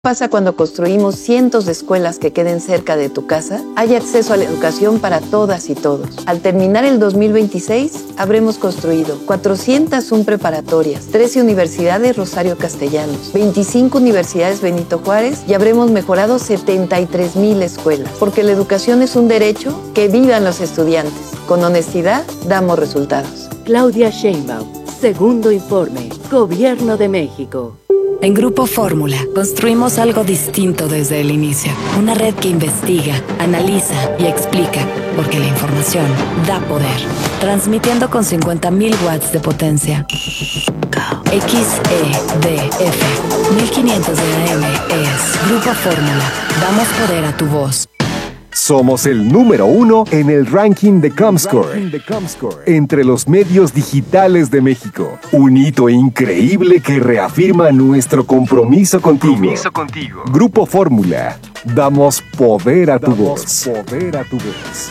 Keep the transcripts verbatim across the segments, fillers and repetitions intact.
Pasa cuando construimos cientos de escuelas que queden cerca de tu casa, hay acceso a la educación para todas y todos. Al terminar el dos mil veintiséis, habremos construido cuatrocientas una preparatorias, trece universidades Rosario Castellanos, veinticinco universidades Benito Juárez y habremos mejorado setenta y tres mil escuelas. Porque la educación es un derecho, que vivan los estudiantes. Con honestidad, damos resultados. Claudia Sheinbaum, segundo informe, Gobierno de México. En Grupo Fórmula, construimos algo distinto desde el inicio. Una red que investiga, analiza y explica, porque la información da poder. Transmitiendo con cincuenta mil watts de potencia. X E D F mil quinientos de A M es Grupo Fórmula. Damos poder a tu voz. Somos el número uno en el ranking de Comscore, entre los medios digitales de México. Un hito increíble que reafirma nuestro compromiso contigo. Compromiso contigo. Grupo Fórmula. Damos poder a tu voz. Poder a tu voz.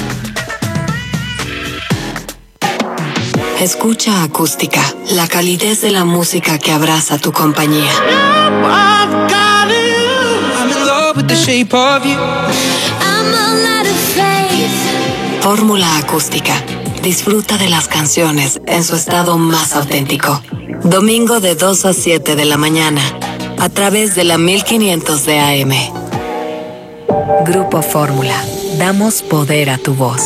Escucha Acústica, la calidez de la música que abraza tu compañía. Fórmula Acústica. Disfruta de las canciones en su estado más auténtico. Domingo de dos a siete de la mañana, a través de la mil quinientos de A M. Grupo Fórmula. Damos poder a tu voz.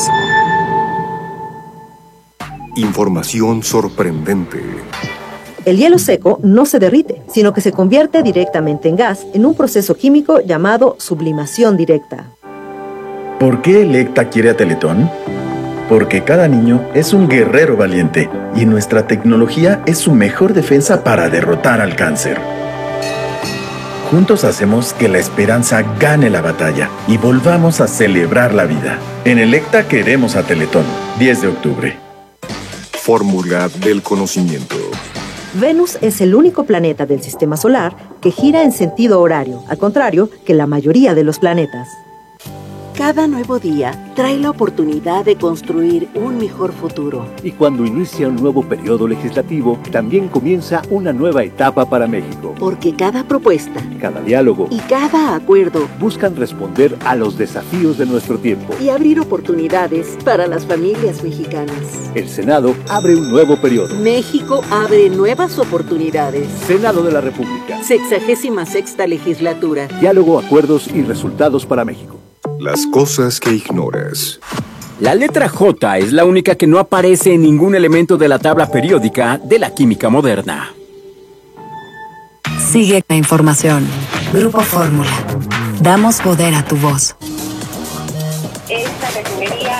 Información sorprendente. El hielo seco no se derrite, sino que se convierte directamente en gas en un proceso químico llamado sublimación directa. ¿Por qué Electa quiere a Teletón? Porque cada niño es un guerrero valiente y nuestra tecnología es su mejor defensa para derrotar al cáncer. Juntos hacemos que la esperanza gane la batalla y volvamos a celebrar la vida. En Electa queremos a Teletón. diez de octubre. Fórmula del conocimiento. Venus es el único planeta del sistema solar que gira en sentido horario, al contrario que la mayoría de los planetas. Cada nuevo día trae la oportunidad de construir un mejor futuro. Y cuando inicia un nuevo periodo legislativo, también comienza una nueva etapa para México. Porque cada propuesta, cada diálogo y cada acuerdo buscan responder a los desafíos de nuestro tiempo y abrir oportunidades para las familias mexicanas. El Senado abre un nuevo periodo. México abre nuevas oportunidades. Senado de la República. Sexagésima sexta legislatura. Diálogo, acuerdos y resultados para México. Las cosas que ignoras. La letra J es la única que no aparece en ningún elemento de la tabla periódica de la química moderna. Sigue la información. Grupo Fórmula. Damos poder a tu voz. Esta refinería...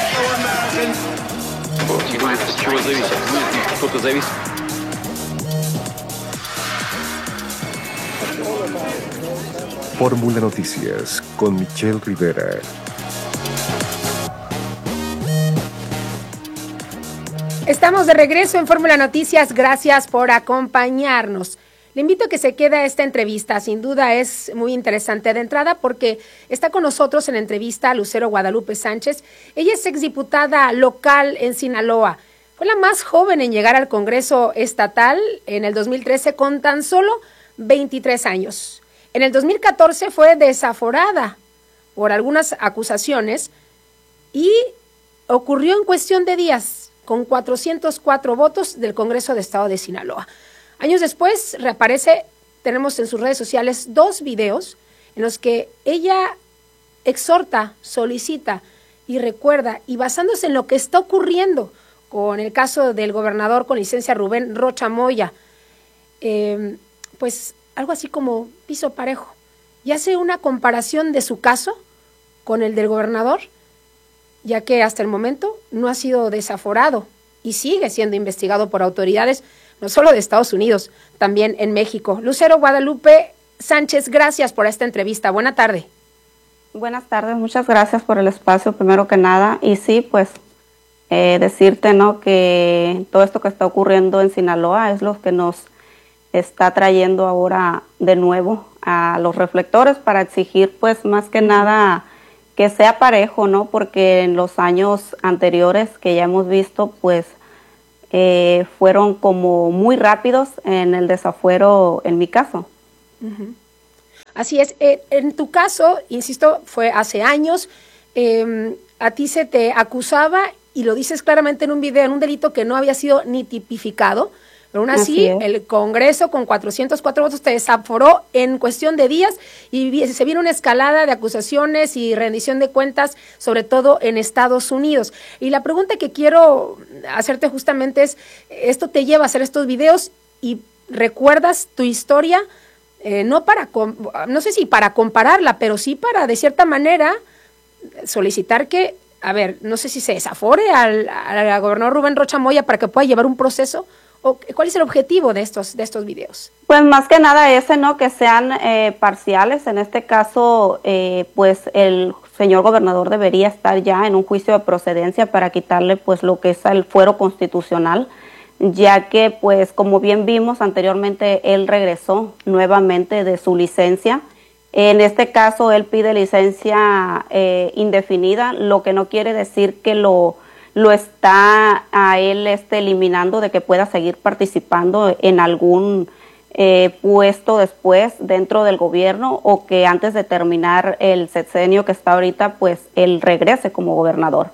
Fórmula Noticias con Michelle Rivera. Estamos de regreso en Fórmula Noticias. Gracias por acompañarnos. Le invito a que se quede a esta entrevista. Sin duda es muy interesante de entrada porque está con nosotros en entrevista Lucero Guadalupe Sánchez. Ella es exdiputada local en Sinaloa. Fue la más joven en llegar al Congreso Estatal en el dos mil trece con tan solo veintitrés años. En el dos mil catorce fue desaforada por algunas acusaciones y ocurrió en cuestión de días con cuatrocientos cuatro votos del Congreso de Estado de Sinaloa. Años después reaparece, tenemos en sus redes sociales dos videos en los que ella exhorta, solicita y recuerda, y basándose en lo que está ocurriendo con el caso del gobernador con licencia Rubén Rocha Moya, eh, pues algo así como piso parejo, y hace una comparación de su caso con el del gobernador, ya que hasta el momento no ha sido desaforado y sigue siendo investigado por autoridades, no solo de Estados Unidos, también en México. Lucero Guadalupe Sánchez, gracias por esta entrevista. Buena tarde. Buenas tardes, muchas gracias por el espacio, primero que nada. Y sí, pues, eh, decirte, ¿no?, que todo esto que está ocurriendo en Sinaloa es lo que nos está trayendo ahora de nuevo a los reflectores para exigir, pues, más que nada que sea parejo, ¿no? Porque en los años anteriores que ya hemos visto, pues, eh, fueron como muy rápidos en el desafuero, en mi caso. Uh-huh. Así es. Eh, en tu caso, insisto, fue hace años, eh, a ti se te acusaba, y lo dices claramente en un video, en un delito que no había sido ni tipificado, pero aún así, así el Congreso con cuatrocientos cuatro votos te desaforó en cuestión de días y se vino una escalada de acusaciones y rendición de cuentas, sobre todo en Estados Unidos. Y la pregunta que quiero hacerte justamente es, esto te lleva a hacer estos videos y recuerdas tu historia, eh, no para, no sé si para compararla, pero sí para, de cierta manera, solicitar que, a ver, no sé si se desafore al, al gobernador Rubén Rocha Moya para que pueda llevar un proceso. ¿O cuál es el objetivo de estos, de estos videos? Pues más que nada ese, ¿no? Que sean eh, parciales. En este caso, eh, pues el señor gobernador debería estar ya en un juicio de procedencia para quitarle pues lo que es el fuero constitucional, ya que pues como bien vimos anteriormente, él regresó nuevamente de su licencia. En este caso, él pide licencia eh, indefinida, lo que no quiere decir que lo... lo está a él este, eliminando de que pueda seguir participando en algún eh, puesto después dentro del gobierno, o que antes de terminar el sexenio que está ahorita, pues él regrese como gobernador.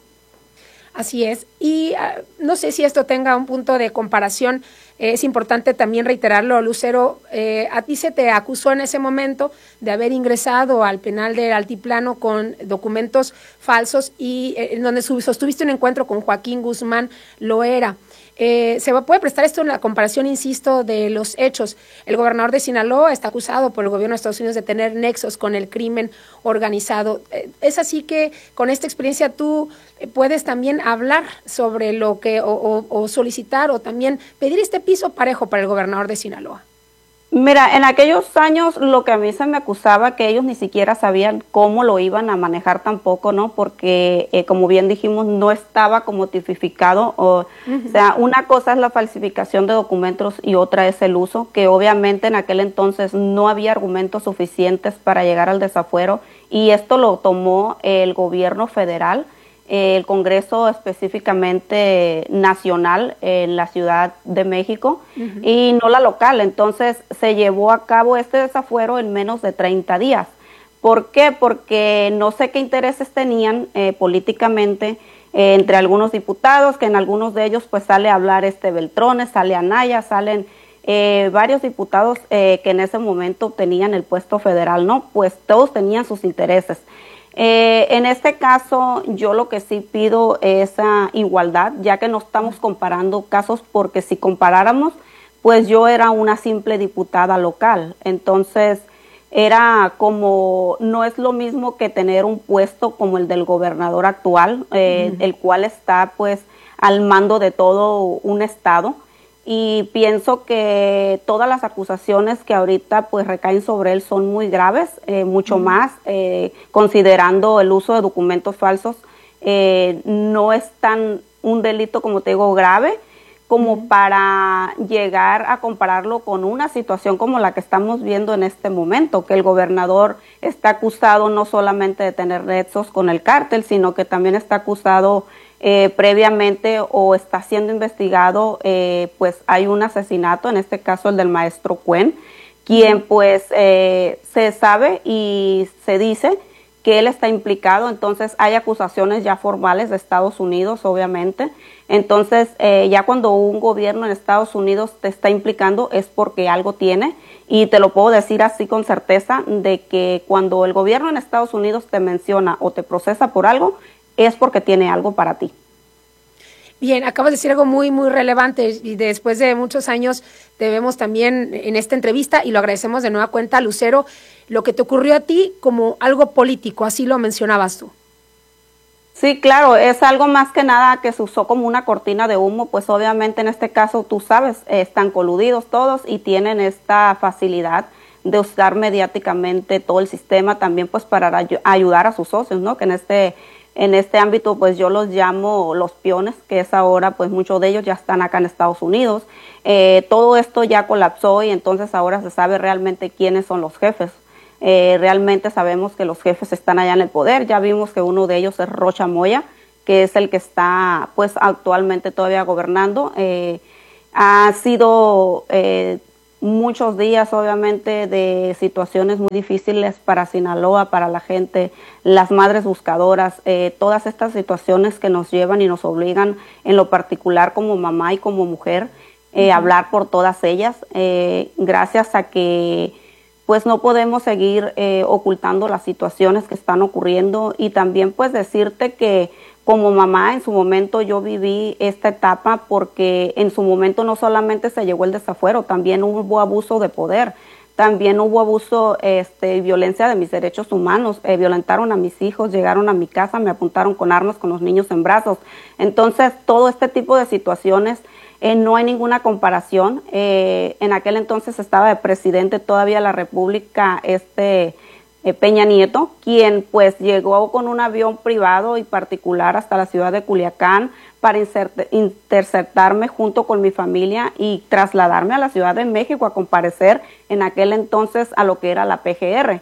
Así es, y uh, no sé si esto tenga un punto de comparación, eh, es importante también reiterarlo, Lucero, eh, a ti se te acusó en ese momento de haber ingresado al penal del Altiplano con documentos falsos y eh, en donde sostuviste un encuentro con Joaquín Guzmán Loera. Eh, se puede prestar esto en la comparación, insisto, de los hechos. El gobernador de Sinaloa está acusado por el gobierno de Estados Unidos de tener nexos con el crimen organizado. Eh, es así que con esta experiencia tú eh, puedes también hablar sobre lo que, o, o, o solicitar o también pedir este piso parejo para el gobernador de Sinaloa. Mira, en aquellos años lo que a mí se me acusaba, que ellos ni siquiera sabían cómo lo iban a manejar tampoco, ¿no? Porque, eh, como bien dijimos, no estaba como tipificado. O, uh-huh. o sea, una cosa es la falsificación de documentos y otra es el uso, que obviamente en aquel entonces no había argumentos suficientes para llegar al desafuero, y esto lo tomó el gobierno federal, el Congreso específicamente nacional en la Ciudad de México, uh-huh. y no la local. Entonces se llevó a cabo este desafuero en menos de treinta días. ¿Por qué? Porque no sé qué intereses tenían eh, políticamente eh, entre algunos diputados, que en algunos de ellos pues sale a hablar este Beltrones, sale Anaya, salen eh, varios diputados eh, que en ese momento tenían el puesto federal, ¿no? Pues todos tenían sus intereses. Eh, en este caso, yo lo que sí pido es uh, igualdad, ya que no estamos comparando casos, porque si comparáramos, pues yo era una simple diputada local. Entonces, era como, no es lo mismo que tener un puesto como el del gobernador actual, eh, uh-huh. el cual está pues al mando de todo un estado. Y pienso que todas las acusaciones que ahorita pues recaen sobre él son muy graves, eh, mucho uh-huh. más, eh, considerando el uso de documentos falsos. Eh, no es tan un delito, como te digo, grave, como uh-huh. para llegar a compararlo con una situación como la que estamos viendo en este momento, que el gobernador está acusado no solamente de tener nexos con el cártel, sino que también está acusado Eh, previamente o está siendo investigado, eh, pues hay un asesinato, en este caso el del maestro Cuen, quien pues eh, se sabe y se dice que él está implicado. Entonces hay acusaciones ya formales de Estados Unidos, obviamente. Entonces eh, ya cuando un gobierno en Estados Unidos te está implicando es porque algo tiene, y te lo puedo decir así con certeza, de que cuando el gobierno en Estados Unidos te menciona o te procesa por algo, es porque tiene algo para ti. Bien, acabas de decir algo muy, muy relevante, y después de muchos años te vemos también en esta entrevista, y lo agradecemos de nueva cuenta, Lucero, lo que te ocurrió a ti como algo político, así lo mencionabas tú. Sí, claro, es algo más que nada que se usó como una cortina de humo, pues obviamente en este caso, tú sabes, están coludidos todos y tienen esta facilidad de usar mediáticamente todo el sistema también pues para ay- ayudar a sus socios, ¿no? Que en este En este ámbito, pues yo los llamo los peones, que es ahora, pues muchos de ellos ya están acá en Estados Unidos. Eh, todo esto ya colapsó, y entonces ahora se sabe realmente quiénes son los jefes. Eh, realmente sabemos que los jefes están allá en el poder. Ya vimos que uno de ellos es Rocha Moya, que es el que está, pues actualmente todavía gobernando. Eh, ha sido eh, muchos días, obviamente, de situaciones muy difíciles para Sinaloa, para la gente, las madres buscadoras, eh, todas estas situaciones que nos llevan y nos obligan, en lo particular como mamá y como mujer, eh, uh-huh. hablar por todas ellas, eh, gracias a que pues no podemos seguir eh, ocultando las situaciones que están ocurriendo, y también pues decirte que como mamá en su momento yo viví esta etapa porque en su momento no solamente se llegó el desafuero, también hubo abuso de poder, también hubo abuso, este, violencia de mis derechos humanos, eh, violentaron a mis hijos, llegaron a mi casa, me apuntaron con armas con los niños en brazos. Entonces todo este tipo de situaciones eh, no hay ninguna comparación. Eh, en aquel entonces estaba de presidente todavía la República, este... Eh, Peña Nieto, quien pues llegó con un avión privado y particular hasta la ciudad de Culiacán para interceptarme junto con mi familia y trasladarme a la Ciudad de México a comparecer en aquel entonces a lo que era la P G R.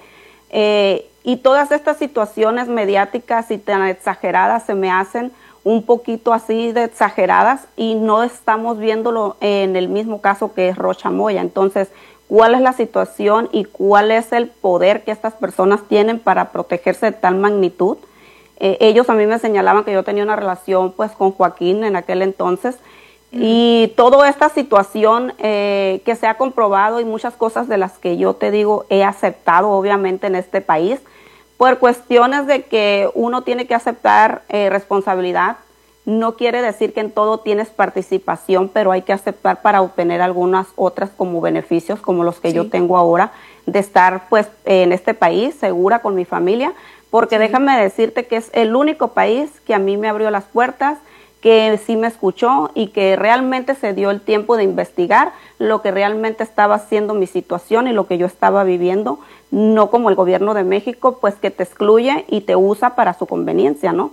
Eh, y todas estas situaciones mediáticas y tan exageradas se me hacen un poquito así de exageradas, y no estamos viéndolo en el mismo caso que es Rocha Moya. Entonces, ¿cuál es la situación y cuál es el poder que estas personas tienen para protegerse de tal magnitud? Eh, ellos a mí me señalaban que yo tenía una relación pues con Joaquín en aquel entonces, mm. y toda esta situación eh, que se ha comprobado y muchas cosas de las que yo te digo he aceptado obviamente en este país, por cuestiones de que uno tiene que aceptar eh, responsabilidad. No quiere decir que en todo tienes participación, pero hay que aceptar para obtener algunas otras como beneficios, como los que sí. yo tengo ahora, de estar pues en este país segura con mi familia, porque sí. déjame decirte que es el único país que a mí me abrió las puertas, que sí me escuchó y que realmente se dio el tiempo de investigar lo que realmente estaba haciendo mi situación y lo que yo estaba viviendo, no como el gobierno de México, pues que te excluye y te usa para su conveniencia, ¿no?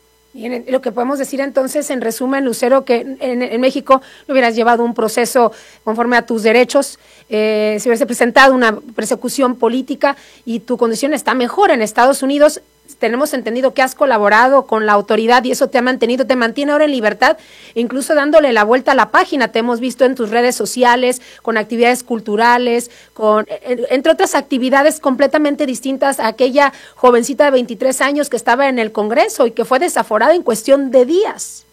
Y en lo que podemos decir entonces, en resumen, Lucero, que en, en México no hubieras llevado un proceso conforme a tus derechos, eh, se hubiese presentado una persecución política y tu condición está mejor en Estados Unidos. Tenemos entendido que has colaborado con la autoridad y eso te ha mantenido, te mantiene ahora en libertad, incluso dándole la vuelta a la página. Te hemos visto en tus redes sociales, con actividades culturales, con entre otras actividades completamente distintas a aquella jovencita de veintitrés años que estaba en el Congreso y que fue desaforada en cuestión de días.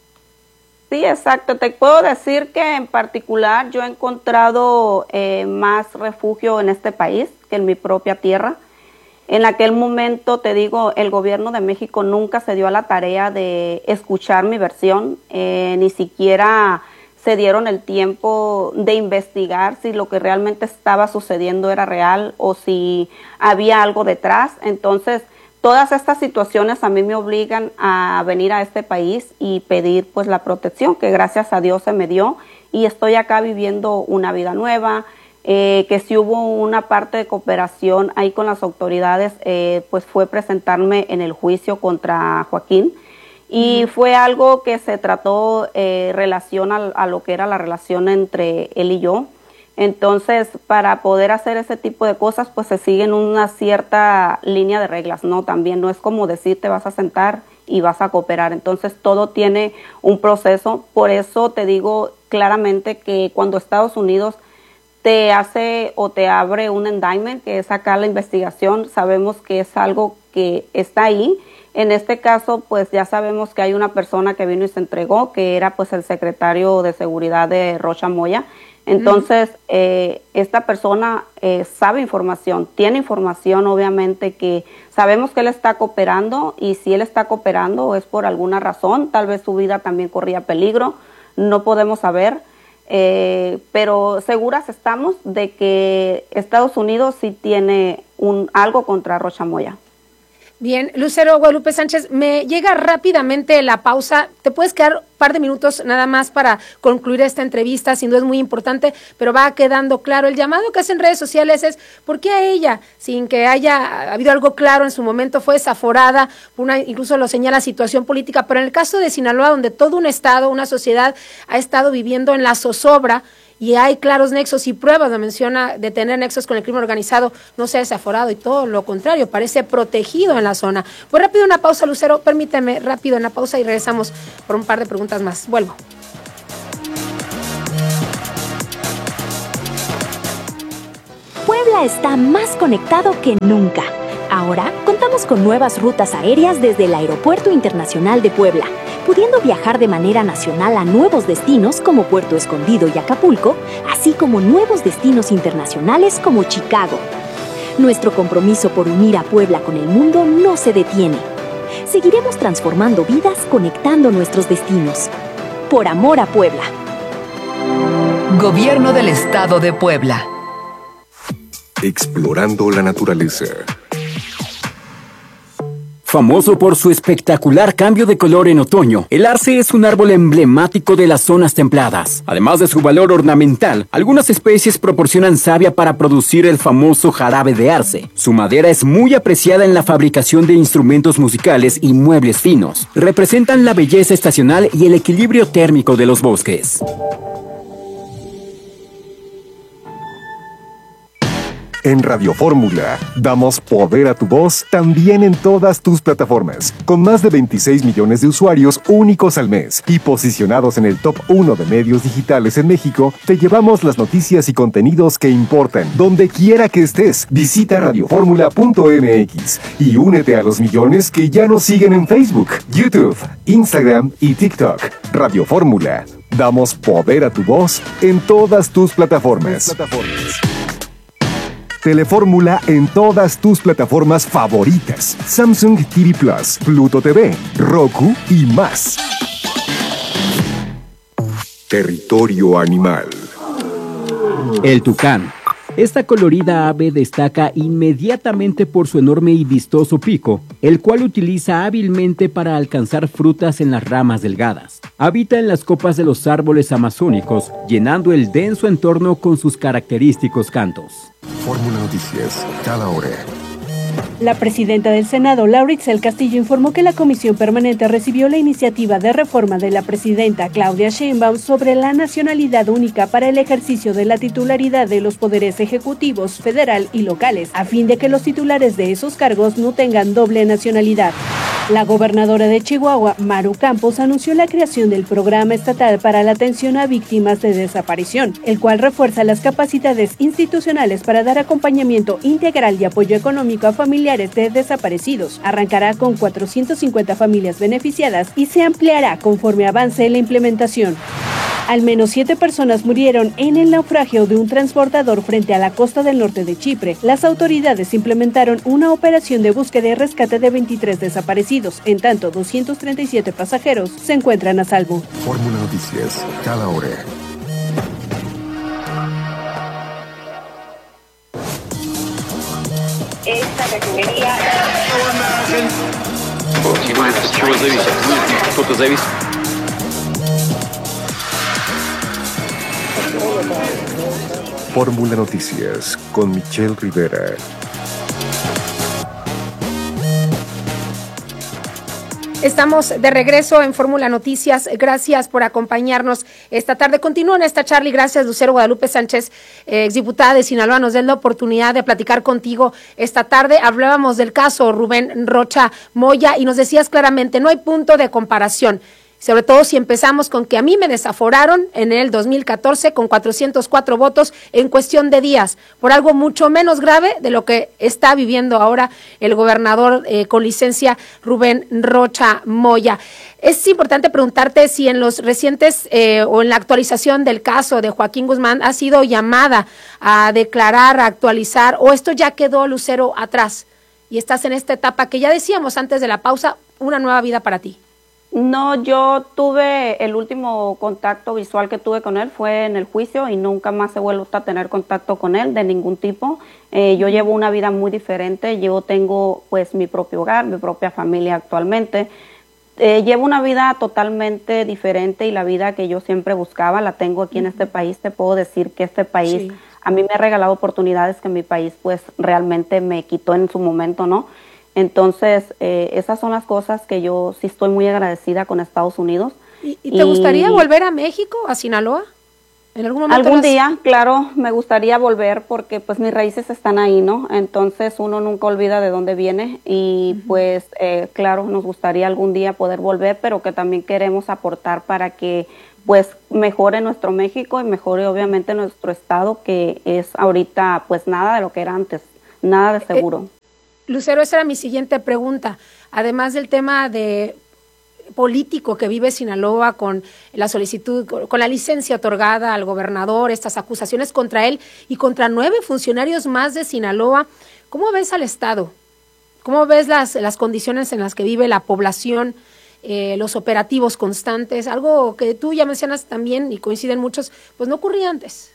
Sí, exacto. Te puedo decir que en particular yo he encontrado eh, más refugio en este país que en mi propia tierra. En aquel momento, te digo, el gobierno de México nunca se dio a la tarea de escuchar mi versión, eh, ni siquiera se dieron el tiempo de investigar si lo que realmente estaba sucediendo era real o si había algo detrás. Entonces, todas estas situaciones a mí me obligan a venir a este país y pedir pues la protección que gracias a Dios se me dio, y estoy acá viviendo una vida nueva. Eh, que si hubo una parte de cooperación ahí con las autoridades, eh, pues fue presentarme en el juicio contra Joaquín, y uh-huh. fue algo que se trató eh, relación a, a lo que era la relación entre él y yo. Entonces, para poder hacer ese tipo de cosas, pues se siguen una cierta línea de reglas, ¿no? También no es como decir te vas a sentar y vas a cooperar. Entonces, todo tiene un proceso. Por eso te digo claramente que cuando Estados Unidos te hace o te abre un indictment, que es acá la investigación, sabemos que es algo que está ahí. En este caso, pues ya sabemos que hay una persona que vino y se entregó, que era pues el secretario de seguridad de Rocha Moya. Entonces, mm. eh, esta persona eh, sabe información, tiene información, obviamente, que sabemos que él está cooperando, y si él está cooperando es por alguna razón, tal vez su vida también corría peligro, no podemos saber. Eh, pero seguras estamos de que Estados Unidos sí tiene un algo contra Rocha Moya. Bien, Lucero Guadalupe Sánchez, me llega rápidamente la pausa. ¿Te puedes quedar un par de minutos nada más para concluir esta entrevista? Sin duda es muy importante, pero va quedando claro. El llamado que hacen redes sociales es, ¿por qué a ella, sin que haya habido algo claro en su momento, fue desaforada? Una, incluso lo señala situación política, pero en el caso de Sinaloa, donde todo un estado, una sociedad ha estado viviendo en la zozobra, y hay claros nexos y pruebas, lo menciona, de tener nexos con el crimen organizado, no se ha desaforado, y todo lo contrario, parece protegido en la zona. Pues rápido una pausa, Lucero, permíteme, rápido una pausa y regresamos por un par de preguntas más. Vuelvo. Puebla está más conectado que nunca. Ahora contamos con nuevas rutas aéreas desde el Aeropuerto Internacional de Puebla, pudiendo viajar de manera nacional a nuevos destinos como Puerto Escondido y Acapulco, así como nuevos destinos internacionales como Chicago. Nuestro compromiso por unir a Puebla con el mundo no se detiene. Seguiremos transformando vidas conectando nuestros destinos. Por amor a Puebla. Gobierno del Estado de Puebla. Explorando la naturaleza. Famoso por su espectacular cambio de color en otoño, el arce es un árbol emblemático de las zonas templadas. Además de su valor ornamental, algunas especies proporcionan savia para producir el famoso jarabe de arce. Su madera es muy apreciada en la fabricación de instrumentos musicales y muebles finos. Representan la belleza estacional y el equilibrio térmico de los bosques. En Radio Fórmula, damos poder a tu voz también en todas tus plataformas, con más de veintiséis millones de usuarios únicos al mes y posicionados en el top uno de medios digitales en México. Te llevamos las noticias y contenidos que importan, donde quiera que estés. Visita radio fórmula punto m x y únete a los millones que ya nos siguen en Facebook, YouTube, Instagram y TikTok. Radio Fórmula, damos poder a tu voz en todas tus plataformas. Telefórmula en todas tus plataformas favoritas. Samsung T V Plus, Pluto T V, Roku y más. Territorio animal. El tucán. Esta colorida ave destaca inmediatamente por su enorme y vistoso pico, el cual utiliza hábilmente para alcanzar frutas en las ramas delgadas. Habita en las copas de los árboles amazónicos, llenando el denso entorno con sus característicos cantos. Fórmula Noticias, cada hora. La presidenta del Senado, Laura Itzel Castillo, informó que la Comisión Permanente recibió la iniciativa de reforma de la presidenta Claudia Sheinbaum sobre la nacionalidad única para el ejercicio de la titularidad de los poderes ejecutivos, federal y locales, a fin de que los titulares de esos cargos no tengan doble nacionalidad. La gobernadora de Chihuahua, Maru Campos, anunció la creación del Programa Estatal para la Atención a Víctimas de Desaparición, el cual refuerza las capacidades institucionales para dar acompañamiento integral y apoyo económico a familiares de desaparecidos. Arrancará con cuatrocientas cincuenta familias beneficiadas y se ampliará conforme avance la implementación. Al menos siete personas murieron en el naufragio de un transportador frente a la costa del norte de Chipre. Las autoridades implementaron una operación de búsqueda y rescate de veintitrés desaparecidos, en tanto doscientos treinta y siete pasajeros se encuentran a salvo. Fórmula Noticias, cada hora. Esta refinería... Fórmula Noticias con Michelle Rivera. Estamos de regreso en Fórmula Noticias. Gracias por acompañarnos esta tarde. Continúan esta charla y gracias, Lucero Guadalupe Sánchez, eh, exdiputada de Sinaloa. Nos den la oportunidad de platicar contigo esta tarde. Hablábamos del caso Rubén Rocha Moya y nos decías claramente, no hay punto de comparación. Sobre todo si empezamos con que a mí me desaforaron en el dos mil catorce con cuatrocientos cuatro votos en cuestión de días, por algo mucho menos grave de lo que está viviendo ahora el gobernador eh, con licencia Rubén Rocha Moya. Es importante preguntarte si en los recientes eh, o en la actualización del caso de Joaquín Guzmán ha sido llamada a declarar, a actualizar, o esto ya quedó, Lucero, atrás y estás en esta etapa que ya decíamos antes de la pausa, una nueva vida para ti. No, yo tuve, el último contacto visual que tuve con él fue en el juicio y nunca más he vuelto a tener contacto con él de ningún tipo. Eh, yo llevo una vida muy diferente, yo tengo pues mi propio hogar, mi propia familia actualmente. Eh, llevo una vida totalmente diferente y la vida que yo siempre buscaba la tengo aquí en este país. Te puedo decir que este país sí. A mí me ha regalado oportunidades que mi país pues realmente me quitó en su momento, ¿no? Entonces, eh, esas son las cosas que yo sí estoy muy agradecida con Estados Unidos. ¿Y, y te y, gustaría volver a México, a Sinaloa? ¿En algún momento? Algún las... día, claro, me gustaría volver porque pues mis raíces están ahí, ¿no? Entonces uno nunca olvida de dónde viene y uh-huh. pues eh, claro, nos gustaría algún día poder volver, pero que también queremos aportar para que pues mejore nuestro México y mejore obviamente nuestro estado, que es ahorita pues nada de lo que era antes, nada de seguro. Eh, Lucero, esa era mi siguiente pregunta. Además del tema de político que vive Sinaloa con la solicitud, con la licencia otorgada al gobernador, estas acusaciones contra él y contra nueve funcionarios más de Sinaloa, ¿cómo ves al estado? ¿Cómo ves las, las condiciones en las que vive la población? Eh, los operativos constantes, algo que tú ya mencionas también y coinciden muchos, pues no ocurría antes.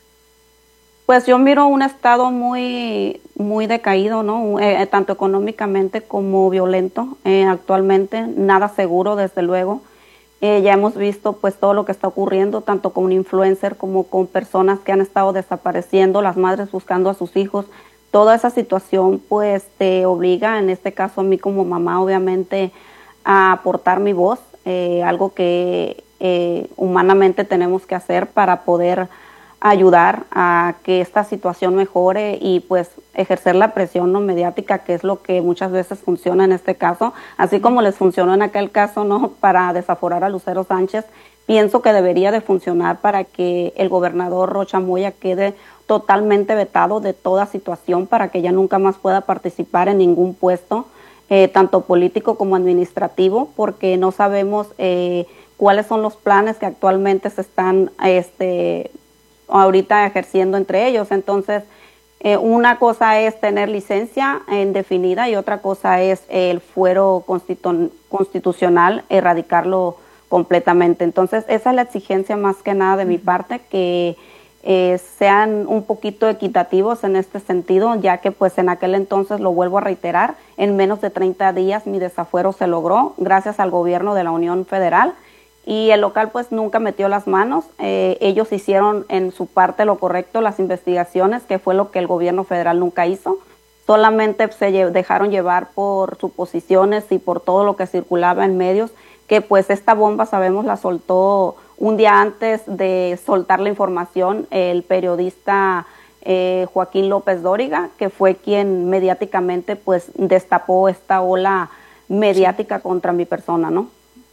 Pues yo miro un estado muy muy decaído, ¿no? Eh, tanto económicamente como violento, eh, actualmente nada seguro, desde luego. Eh, ya hemos visto pues todo lo que está ocurriendo, tanto con influencer como con personas que han estado desapareciendo, las madres buscando a sus hijos. Toda esa situación pues te obliga, en este caso a mí como mamá, obviamente, a aportar mi voz, eh, algo que eh, humanamente tenemos que hacer para poder ayudar a que esta situación mejore y pues ejercer la presión no mediática, que es lo que muchas veces funciona en este caso, así como les funcionó en aquel caso, ¿no?, para desaforar a Lucero Sánchez. Pienso que debería de funcionar para que el gobernador Rocha Moya quede totalmente vetado de toda situación, para que ya nunca más pueda participar en ningún puesto, Eh, tanto político como administrativo, porque no sabemos eh, cuáles son los planes que actualmente se están este, ahorita ejerciendo entre ellos. Entonces, eh, una cosa es tener licencia indefinida y otra cosa es el fuero constitu- constitucional, erradicarlo completamente. Entonces, esa es la exigencia más que nada de mi parte, que Eh, sean un poquito equitativos en este sentido, ya que pues en aquel entonces, lo vuelvo a reiterar, en menos de treinta días mi desafuero se logró gracias al gobierno de la Unión Federal, y el local pues nunca metió las manos. Eh, ellos hicieron en su parte lo correcto, las investigaciones, que fue lo que el gobierno federal nunca hizo. Solamente se lle- dejaron llevar por suposiciones y por todo lo que circulaba en medios, que pues esta bomba, sabemos, la soltó un día antes de soltar la información el periodista eh, Joaquín López Dóriga, que fue quien mediáticamente pues destapó esta ola mediática contra mi persona, ¿no?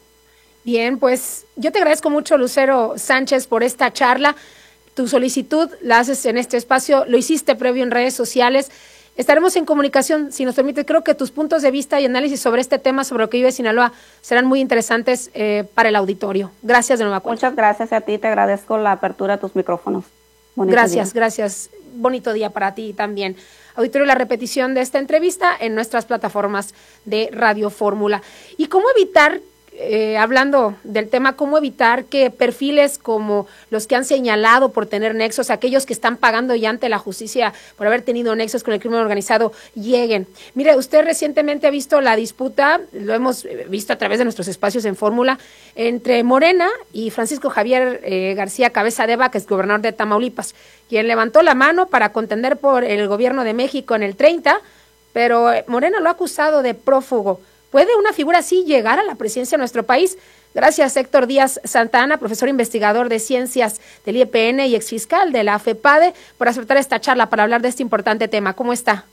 Bien, pues yo te agradezco mucho, Lucero Sánchez, por esta charla. Tu solicitud la haces en este espacio, lo hiciste previo en redes sociales. Estaremos en comunicación, si nos permite. Creo que tus puntos de vista y análisis sobre este tema, sobre lo que vive Sinaloa, serán muy interesantes eh, para el auditorio. Gracias de nueva cuenta. Muchas gracias a ti, te agradezco la apertura de tus micrófonos. Bonito gracias, día. gracias. Bonito día para ti también. Auditorio, la repetición de esta entrevista en nuestras plataformas de Radio Fórmula. ¿Y cómo evitar, eh, hablando del tema, cómo evitar que perfiles como los que han señalado por tener nexos, aquellos que están pagando ya ante la justicia por haber tenido nexos con el crimen organizado, lleguen? Mire, usted recientemente ha visto la disputa, lo hemos visto a través de nuestros espacios en Fórmula, entre Morena y Francisco Javier eh, García Cabeza de Vaca, que es gobernador de Tamaulipas, quien levantó la mano para contender por el gobierno de México en el treinta, pero Morena lo ha acusado de prófugo. ¿Puede una figura así llegar a la presidencia de nuestro país? Gracias, Héctor Díaz Santana, profesor investigador de Ciencias del I E P N y exfiscal de la FEPADE, por aceptar esta charla para hablar de este importante tema. ¿Cómo está?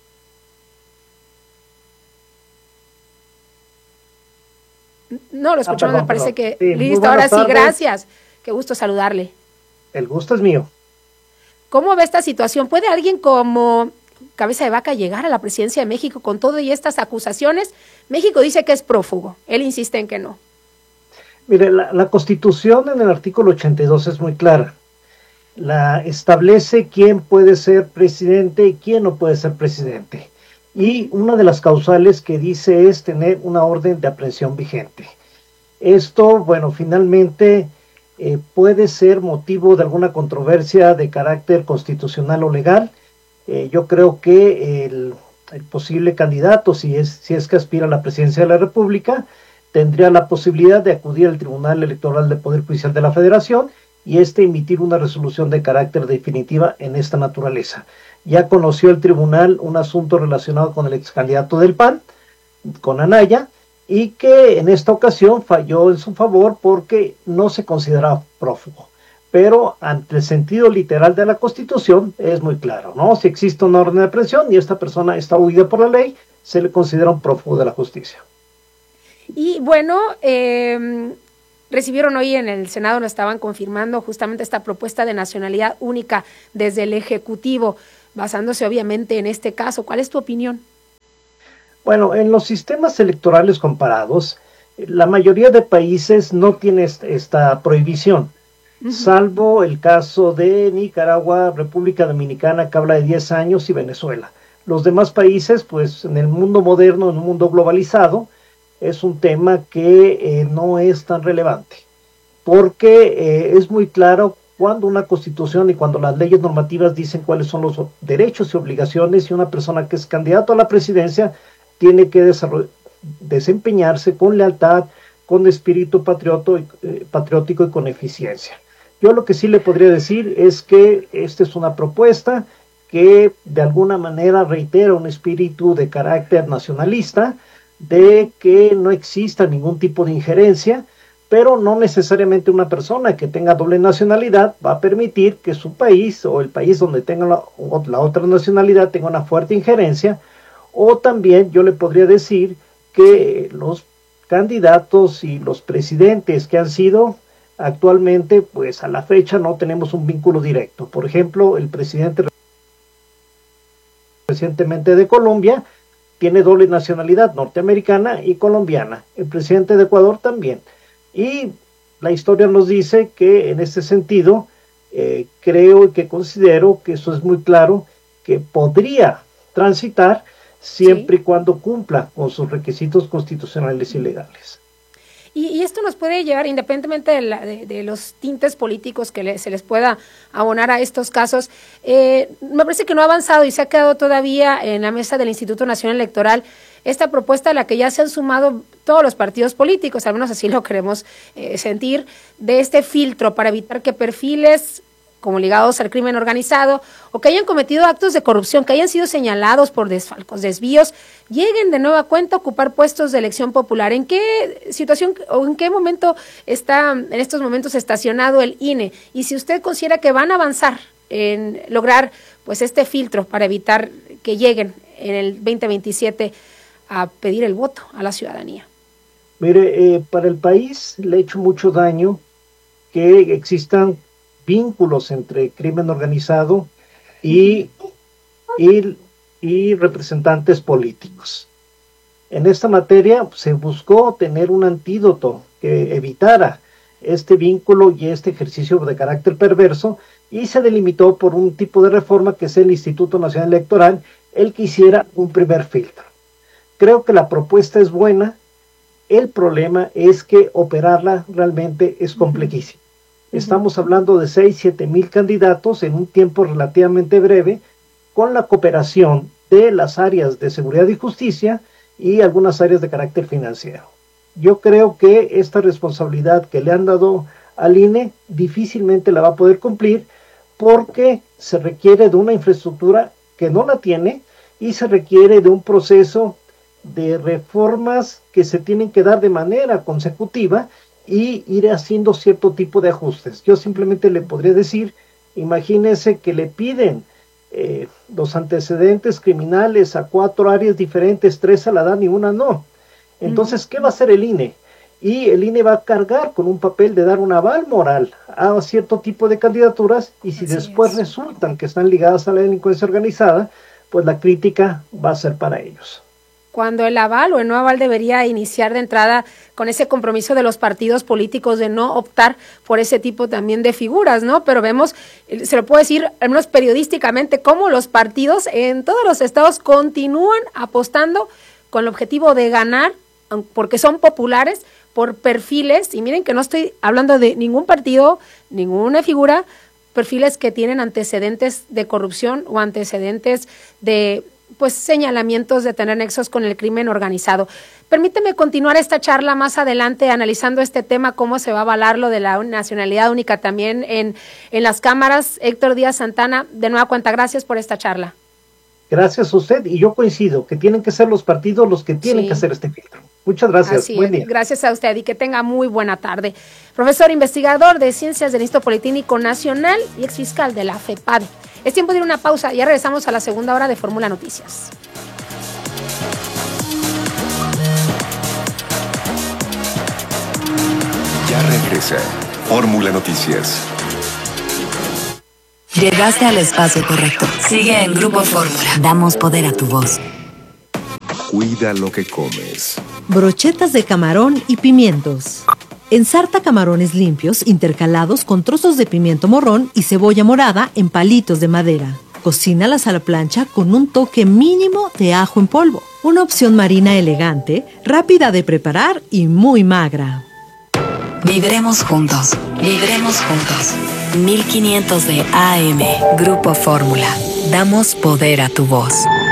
No, lo escuchamos, ah, perdón, me parece perdón. que... Sí, listo, ahora tardes. Sí, gracias. Qué gusto saludarle. El gusto es mío. ¿Cómo ve esta situación? ¿Puede alguien como Cabeza de Vaca llegar a la presidencia de México con todo y estas acusaciones? México dice que es prófugo, él insiste en que no. Mire, la, la Constitución en el artículo ochenta y dos es muy clara. La establece quién puede ser presidente y quién no puede ser presidente. Y una de las causales que dice es tener una orden de aprehensión vigente. Esto, bueno, finalmente eh, puede ser motivo de alguna controversia de carácter constitucional o legal. Eh, yo creo que el, el posible candidato, si es, si es que aspira a la presidencia de la República, tendría la posibilidad de acudir al Tribunal Electoral del Poder Judicial de la Federación y este emitir una resolución de carácter definitiva en esta naturaleza. Ya conoció el tribunal un asunto relacionado con el ex candidato del P A N, con Anaya, y que en esta ocasión falló en su favor porque no se consideraba prófugo. Pero ante el sentido literal de la Constitución es muy claro, ¿no? Si existe una orden de aprehensión y esta persona está huida por la ley, se le considera un prófugo de la justicia. Y bueno, eh, recibieron hoy en el Senado, lo estaban confirmando justamente esta propuesta de nacionalidad única desde el Ejecutivo, basándose obviamente en este caso. ¿Cuál es tu opinión? Bueno, en los sistemas electorales comparados, la mayoría de países no tiene esta prohibición, uh-huh. salvo el caso de Nicaragua, República Dominicana, que habla de diez años, y Venezuela. Los demás países, pues en el mundo moderno, en un mundo globalizado, es un tema que eh, no es tan relevante, porque eh, es muy claro cuando una constitución y cuando las leyes normativas dicen cuáles son los derechos y obligaciones, y una persona que es candidato a la presidencia tiene que desempeñarse con lealtad, con espíritu patrioto, eh, patriótico y con eficiencia. Yo lo que sí le podría decir es que esta es una propuesta que de alguna manera reitera un espíritu de carácter nacionalista, de que no exista ningún tipo de injerencia, pero no necesariamente una persona que tenga doble nacionalidad va a permitir que su país o el país donde tenga la, la otra nacionalidad tenga una fuerte injerencia. O también yo le podría decir que los candidatos y los presidentes que han sido actualmente, pues a la fecha no tenemos un vínculo directo. Por ejemplo, el presidente recientemente de Colombia tiene doble nacionalidad, norteamericana y colombiana. El presidente de Ecuador también. Y la historia nos dice que en este sentido, eh, creo y que considero que eso es muy claro, que podría transitar siempre sí. y cuando cumpla con sus requisitos constitucionales y legales. Y, y esto nos puede llevar, independientemente de, la, de, de los tintes políticos que le, se les pueda abonar a estos casos, eh, me parece que no ha avanzado y se ha quedado todavía en la mesa del Instituto Nacional Electoral esta propuesta a la que ya se han sumado todos los partidos políticos, al menos así lo queremos eh, sentir, de este filtro para evitar que perfiles como ligados al crimen organizado o que hayan cometido actos de corrupción, que hayan sido señalados por desfalcos, desvíos, lleguen de nueva cuenta a ocupar puestos de elección popular. ¿En qué situación o en qué momento está en estos momentos estacionado el I N E? Y si usted considera que van a avanzar en lograr pues este filtro para evitar que lleguen en el veinte veintisiete a pedir el voto a la ciudadanía. Mire, eh, para el país le ha hecho mucho daño que existan vínculos entre crimen organizado y, y, y representantes políticos. En esta materia se buscó tener un antídoto que evitara este vínculo y este ejercicio de carácter perverso, y se delimitó por un tipo de reforma que es el Instituto Nacional Electoral, el que hiciera un primer filtro. Creo que la propuesta es buena, el problema es que operarla realmente es complejísimo. Estamos hablando de seis, siete mil candidatos en un tiempo relativamente breve, con la cooperación de las áreas de seguridad y justicia y algunas áreas de carácter financiero. Yo creo que esta responsabilidad que le han dado al I N E difícilmente la va a poder cumplir, porque se requiere de una infraestructura que no la tiene y se requiere de un proceso de reformas que se tienen que dar de manera consecutiva y ir haciendo cierto tipo de ajustes. Yo simplemente le podría decir, imagínense que le piden eh, los antecedentes criminales a cuatro áreas diferentes, tres a la dan y una no. Entonces, ¿qué va a hacer el I N E? Y el I N E va a cargar con un papel de dar un aval moral a cierto tipo de candidaturas, y si Así después es. resultan que están ligadas a la delincuencia organizada, pues la crítica va a ser para ellos. Cuando el aval o el no aval debería iniciar de entrada con ese compromiso de los partidos políticos de no optar por ese tipo también de figuras, ¿no? Pero vemos, se lo puedo decir, al menos periodísticamente, cómo los partidos en todos los estados continúan apostando con el objetivo de ganar, porque son populares, por perfiles, y miren que no estoy hablando de ningún partido, ninguna figura, perfiles que tienen antecedentes de corrupción o antecedentes de pues señalamientos de tener nexos con el crimen organizado. Permíteme continuar esta charla más adelante analizando este tema, cómo se va a avalar lo de la nacionalidad única también en, en las cámaras. Héctor Díaz Santana, de nueva cuenta, gracias por esta charla. Gracias a usted, y yo coincido que tienen que ser los partidos los que tienen sí. que hacer este filtro. Muchas gracias. Así Buen es. día. Gracias a usted y que tenga muy buena tarde. Profesor investigador de Ciencias del Instituto Politécnico Nacional y exfiscal de la FEPADE. Es tiempo de ir a una pausa, ya regresamos a la segunda hora de Fórmula Noticias. Ya regresamos. empresa. Fórmula Noticias. Llegaste al espacio correcto. Sigue en Grupo Fórmula. Damos poder a tu voz. Cuida lo que comes. Brochetas de camarón y pimientos. Ensarta camarones limpios intercalados con trozos de pimiento morrón y cebolla morada en palitos de madera. Cocínalas a la plancha con un toque mínimo de ajo en polvo. Una opción marina elegante, rápida de preparar y muy magra. Vibremos juntos. Vibremos juntos. mil quinientos de A M. Grupo Fórmula. Damos poder a tu voz.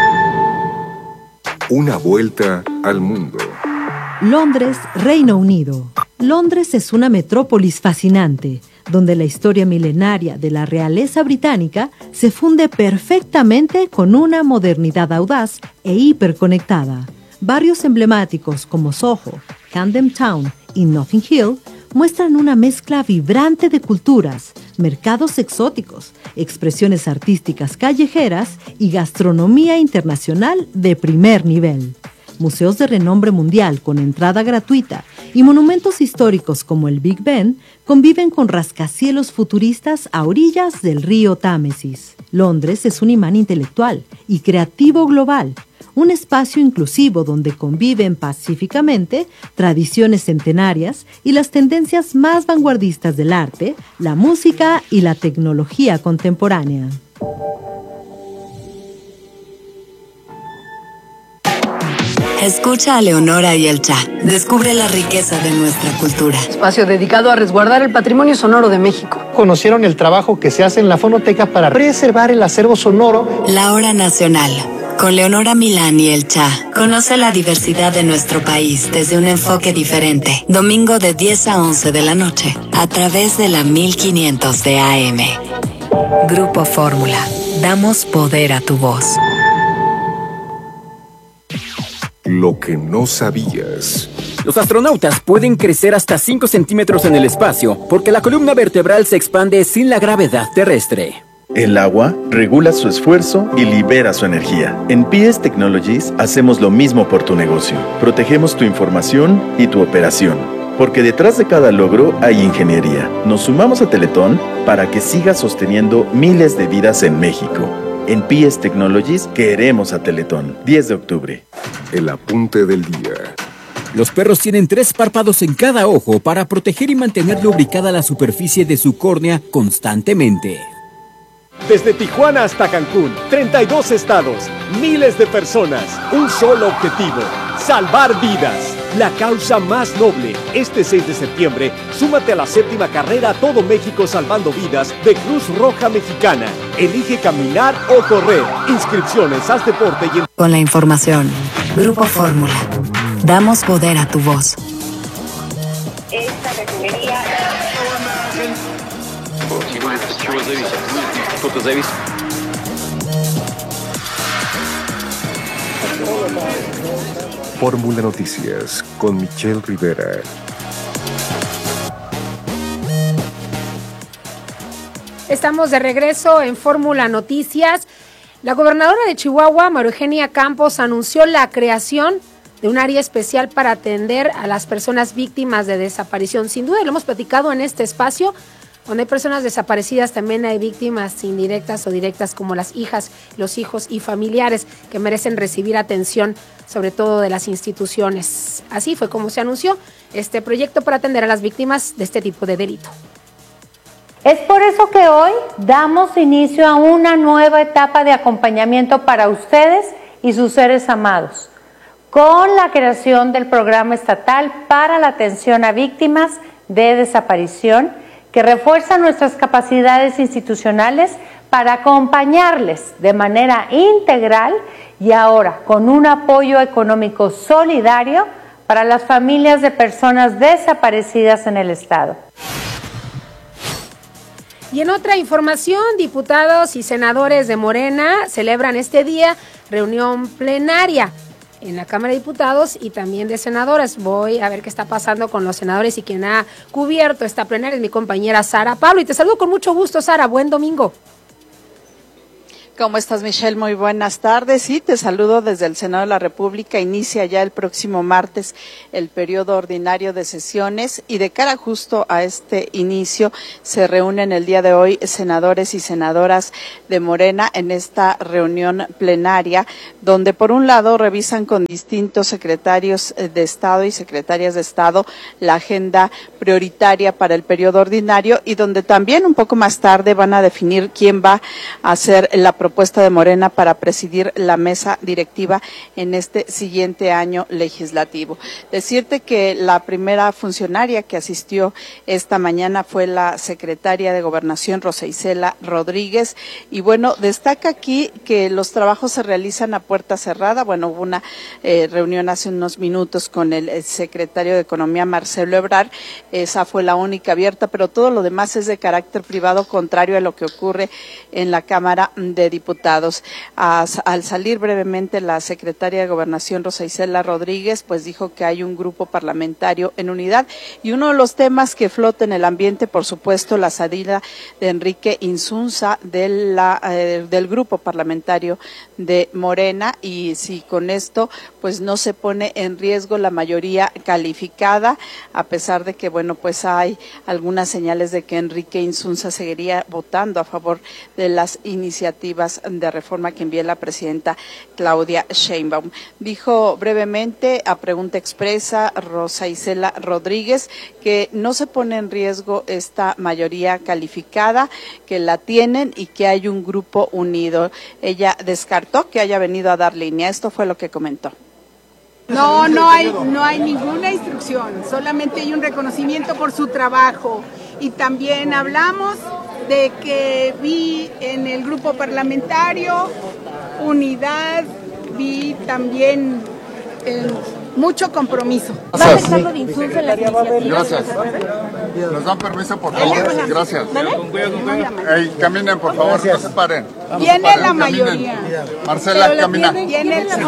Una vuelta al mundo. Londres, Reino Unido. Londres es una metrópolis fascinante, donde la historia milenaria de la realeza británica se funde perfectamente con una modernidad audaz e hiperconectada. Barrios emblemáticos como Soho, Camden Town y Notting Hill muestran una mezcla vibrante de culturas, mercados exóticos, expresiones artísticas callejeras y gastronomía internacional de primer nivel. Museos de renombre mundial con entrada gratuita y monumentos históricos como el Big Ben conviven con rascacielos futuristas a orillas del río Támesis. Londres es un imán intelectual y creativo global, un espacio inclusivo donde conviven pacíficamente tradiciones centenarias y las tendencias más vanguardistas del arte, la música y la tecnología contemporánea. Escucha a Leonora y el Cha. Descubre la riqueza de nuestra cultura. Espacio dedicado a resguardar el patrimonio sonoro de México. Conocieron el trabajo que se hace en la fonoteca para preservar el acervo sonoro. La Hora Nacional. Con Leonora Milán y el Cha. Conoce la diversidad de nuestro país desde un enfoque diferente. Domingo de diez a once de la noche. A través de la mil quinientos de A M. Grupo Fórmula. Damos poder a tu voz. Lo que no sabías. Los astronautas pueden crecer hasta cinco centímetros en el espacio porque la columna vertebral se expande sin la gravedad terrestre. El agua regula su esfuerzo y libera su energía. En P S Technologies hacemos lo mismo por tu negocio. Protegemos tu información y tu operación. Porque detrás de cada logro hay ingeniería. Nos sumamos a Teletón para que sigas sosteniendo miles de vidas en México. En P S Technologies queremos a Teletón. diez de octubre. El apunte del día. Los perros tienen tres párpados en cada ojo para proteger y mantener lubricada la superficie de su córnea constantemente. Desde Tijuana hasta Cancún, treinta y dos estados, miles de personas, un solo objetivo, salvar vidas. La causa más noble. Este seis de septiembre, súmate a la séptima carrera Todo México Salvando Vidas de Cruz Roja Mexicana. Elige caminar o correr. Inscripciones, haz deporte y... En... Con la información. Grupo Fórmula. Damos poder a tu voz. Esta refinería... Fórmula Noticias con Michelle Rivera. Estamos de regreso en Fórmula Noticias. La gobernadora de Chihuahua, María Eugenia Campos, anunció la creación de un área especial para atender a las personas víctimas de desaparición. Sin duda, lo hemos platicado en este espacio. Donde hay personas desaparecidas, también hay víctimas indirectas o directas como las hijas, los hijos y familiares que merecen recibir atención, sobre todo de las instituciones. Así fue como se anunció este proyecto para atender a las víctimas de este tipo de delito. Es por eso que hoy damos inicio a una nueva etapa de acompañamiento para ustedes y sus seres amados, con la creación del Programa Estatal para la Atención a Víctimas de Desaparición, que refuerza nuestras capacidades institucionales para acompañarles de manera integral y ahora con un apoyo económico solidario para las familias de personas desaparecidas en el Estado. Y en otra información, diputados y senadores de Morena celebran este día reunión plenaria en la Cámara de Diputados y también de senadores. Voy a ver qué está pasando con los senadores y quien ha cubierto esta plenaria es mi compañera Sara Pablo. Y te saludo con mucho gusto, Sara. Buen domingo. ¿Cómo estás, Michelle? Muy buenas tardes. Sí, te saludo desde el Senado de la República. Inicia ya el próximo martes el periodo ordinario de sesiones y de cara justo a este inicio se reúnen el día de hoy senadores y senadoras de Morena en esta reunión plenaria, donde por un lado revisan con distintos secretarios de Estado y secretarias de Estado la agenda prioritaria para el periodo ordinario y donde también un poco más tarde van a definir quién va a hacer la propuesta de Morena para presidir la mesa directiva en este siguiente año legislativo. Decirte que la primera funcionaria que asistió esta mañana fue la secretaria de Gobernación, Rosa Isela Rodríguez, y bueno, destaca aquí que los trabajos se realizan a puerta cerrada. Bueno, hubo una eh, reunión hace unos minutos con el, el secretario de Economía, Marcelo Ebrard, esa fue la única abierta, pero todo lo demás es de carácter privado, contrario a lo que ocurre en la Cámara de Diputados. A, al salir brevemente la secretaria de Gobernación, Rosa Isela Rodríguez, pues dijo que hay un grupo parlamentario en unidad y uno de los temas que flota en el ambiente, por supuesto, la salida de Enrique Insunza de la, eh, del grupo parlamentario de Morena, y si con esto pues no se pone en riesgo la mayoría calificada, a pesar de que bueno pues hay algunas señales de que Enrique Insunza seguiría votando a favor de las iniciativas de reforma que envía la presidenta Claudia Sheinbaum. Dijo brevemente a pregunta expresa Rosa Isela Rodríguez que no se pone en riesgo esta mayoría calificada, que la tienen y que hay un grupo unido. Ella descartó que haya venido a dar línea. Esto fue lo que comentó. No, no hay, no hay ninguna instrucción, solamente hay un reconocimiento por su trabajo. Y también hablamos de que vi en el grupo parlamentario unidad, vi también eh, mucho compromiso. Gracias. Gracias. ¿Nos dan permiso, por favor? Gracias. Hey, caminen, por favor, no se paren. Viene la mayoría. Marcela, camina. Viene el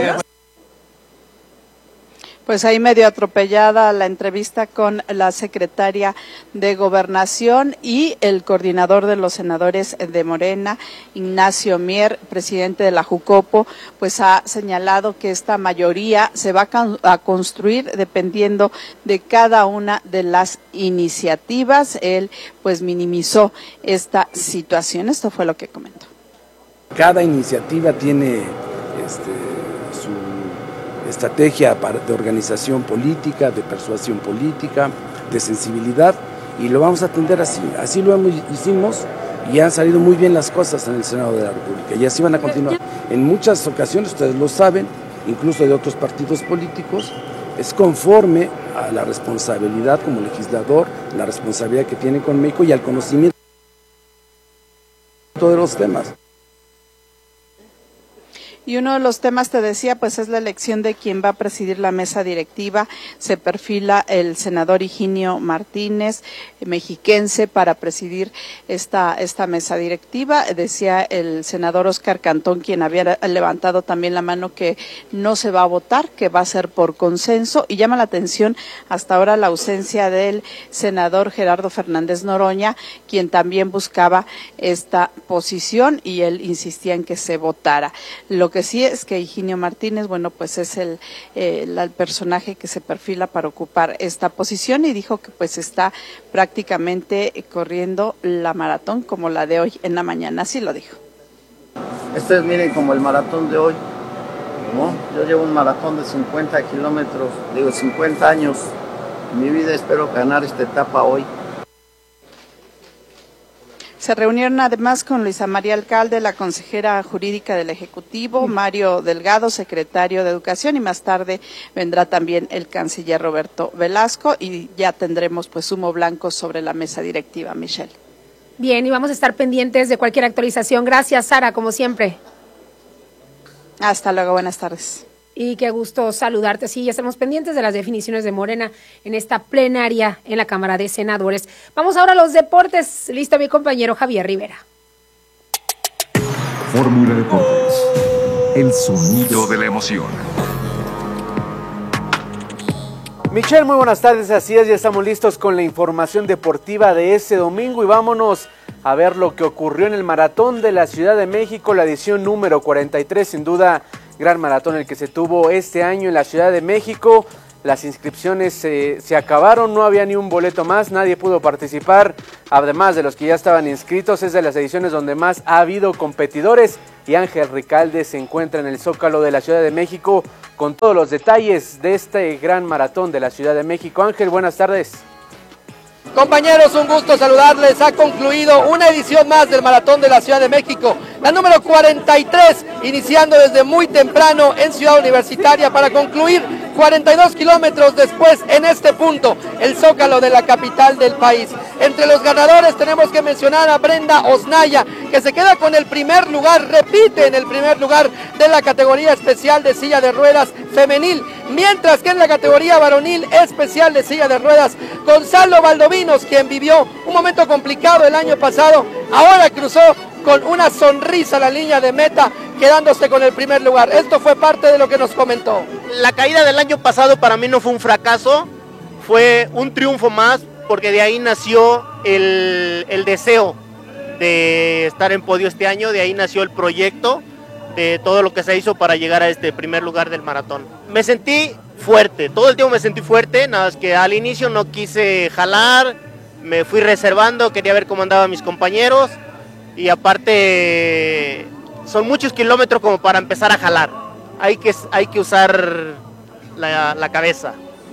Pues ahí medio atropellada la entrevista con la secretaria de Gobernación y el coordinador de los senadores de Morena, Ignacio Mier, presidente de la Jucopo, pues ha señalado que esta mayoría se va a construir dependiendo de cada una de las iniciativas. Él pues minimizó esta situación. Esto fue lo que comentó. Cada iniciativa tiene este, su estrategia de organización política, de persuasión política, de sensibilidad, y lo vamos a atender así. Así lo hicimos y han salido muy bien las cosas en el Senado de la República y así van a continuar. En muchas ocasiones, ustedes lo saben, incluso de otros partidos políticos, es conforme a la responsabilidad como legislador, la responsabilidad que tienen con México y al conocimiento de los temas. Y uno de los temas, te decía, pues es la elección de quien va a presidir la mesa directiva. Se perfila el senador Higinio Martínez, mexiquense, para presidir esta, esta mesa directiva. Decía el senador Óscar Cantón, quien había levantado también la mano, que no se va a votar, que va a ser por consenso. Y llama la atención hasta ahora la ausencia del senador Gerardo Fernández Noroña, quien también buscaba esta posición y él insistía en que se votara. Lo que sí es que Higinio Martínez, bueno, pues es el, eh, el, el personaje que se perfila para ocupar esta posición y dijo que pues está prácticamente corriendo la maratón como la de hoy en la mañana, así lo dijo. Este es, miren, como el maratón de hoy, ¿no? Yo llevo un maratón de cincuenta kilómetros, digo cincuenta años en mi vida, espero ganar esta etapa hoy. Se reunieron además con Luisa María Alcalde, la consejera jurídica del Ejecutivo, Mario Delgado, secretario de Educación, y más tarde vendrá también el canciller Roberto Velasco y ya tendremos pues humo blanco sobre la mesa directiva, Michelle. Bien, y vamos a estar pendientes de cualquier actualización. Gracias, Sara, como siempre. Hasta luego, buenas tardes. Y qué gusto saludarte. Sí, ya estamos pendientes de las definiciones de Morena en esta plenaria en la Cámara de Senadores. Vamos ahora a los deportes. Listo mi compañero Javier Rivera. Fórmula Deportes. El sonido de la emoción. Michelle, muy buenas tardes. Así es, ya estamos listos con la información deportiva de este domingo y vámonos a a ver lo que ocurrió en el Maratón de la Ciudad de México, la edición número cuarenta y tres, sin duda gran maratón el que se tuvo este año en la Ciudad de México. Las inscripciones eh, se acabaron, no había ni un boleto más, nadie pudo participar, además de los que ya estaban inscritos. Es de las ediciones donde más ha habido competidores y Ángel Ricalde se encuentra en el Zócalo de la Ciudad de México con todos los detalles de este gran maratón de la Ciudad de México. Ángel, buenas tardes. Compañeros, un gusto saludarles. Ha concluido una edición más del Maratón de la Ciudad de México, la número cuarenta y tres, iniciando desde muy temprano en Ciudad Universitaria para concluir cuarenta y dos kilómetros después en este punto, el Zócalo de la capital del país. Entre los ganadores tenemos que mencionar a Brenda Osnaya, que se queda con el primer lugar, repite en el primer lugar de la categoría especial de silla de ruedas femenil, mientras que en la categoría varonil especial de silla de ruedas, Gonzalo Valdovinos, quien vivió un momento complicado el año pasado, ahora cruzó con una sonrisa la línea de meta, quedándose con el primer lugar. Esto fue parte de lo que nos comentó. La caída del año pasado para mí no fue un fracaso, fue un triunfo más, porque de ahí nació el, el deseo de estar en podio este año, de ahí nació el proyecto de todo lo que se hizo para llegar a este primer lugar del maratón. Me sentí fuerte, todo el tiempo me sentí fuerte, nada más que al inicio no quise jalar, me fui reservando, quería ver cómo andaban mis compañeros, y aparte son muchos kilómetros como para empezar a jalar, hay que, hay que usar la, la cabeza,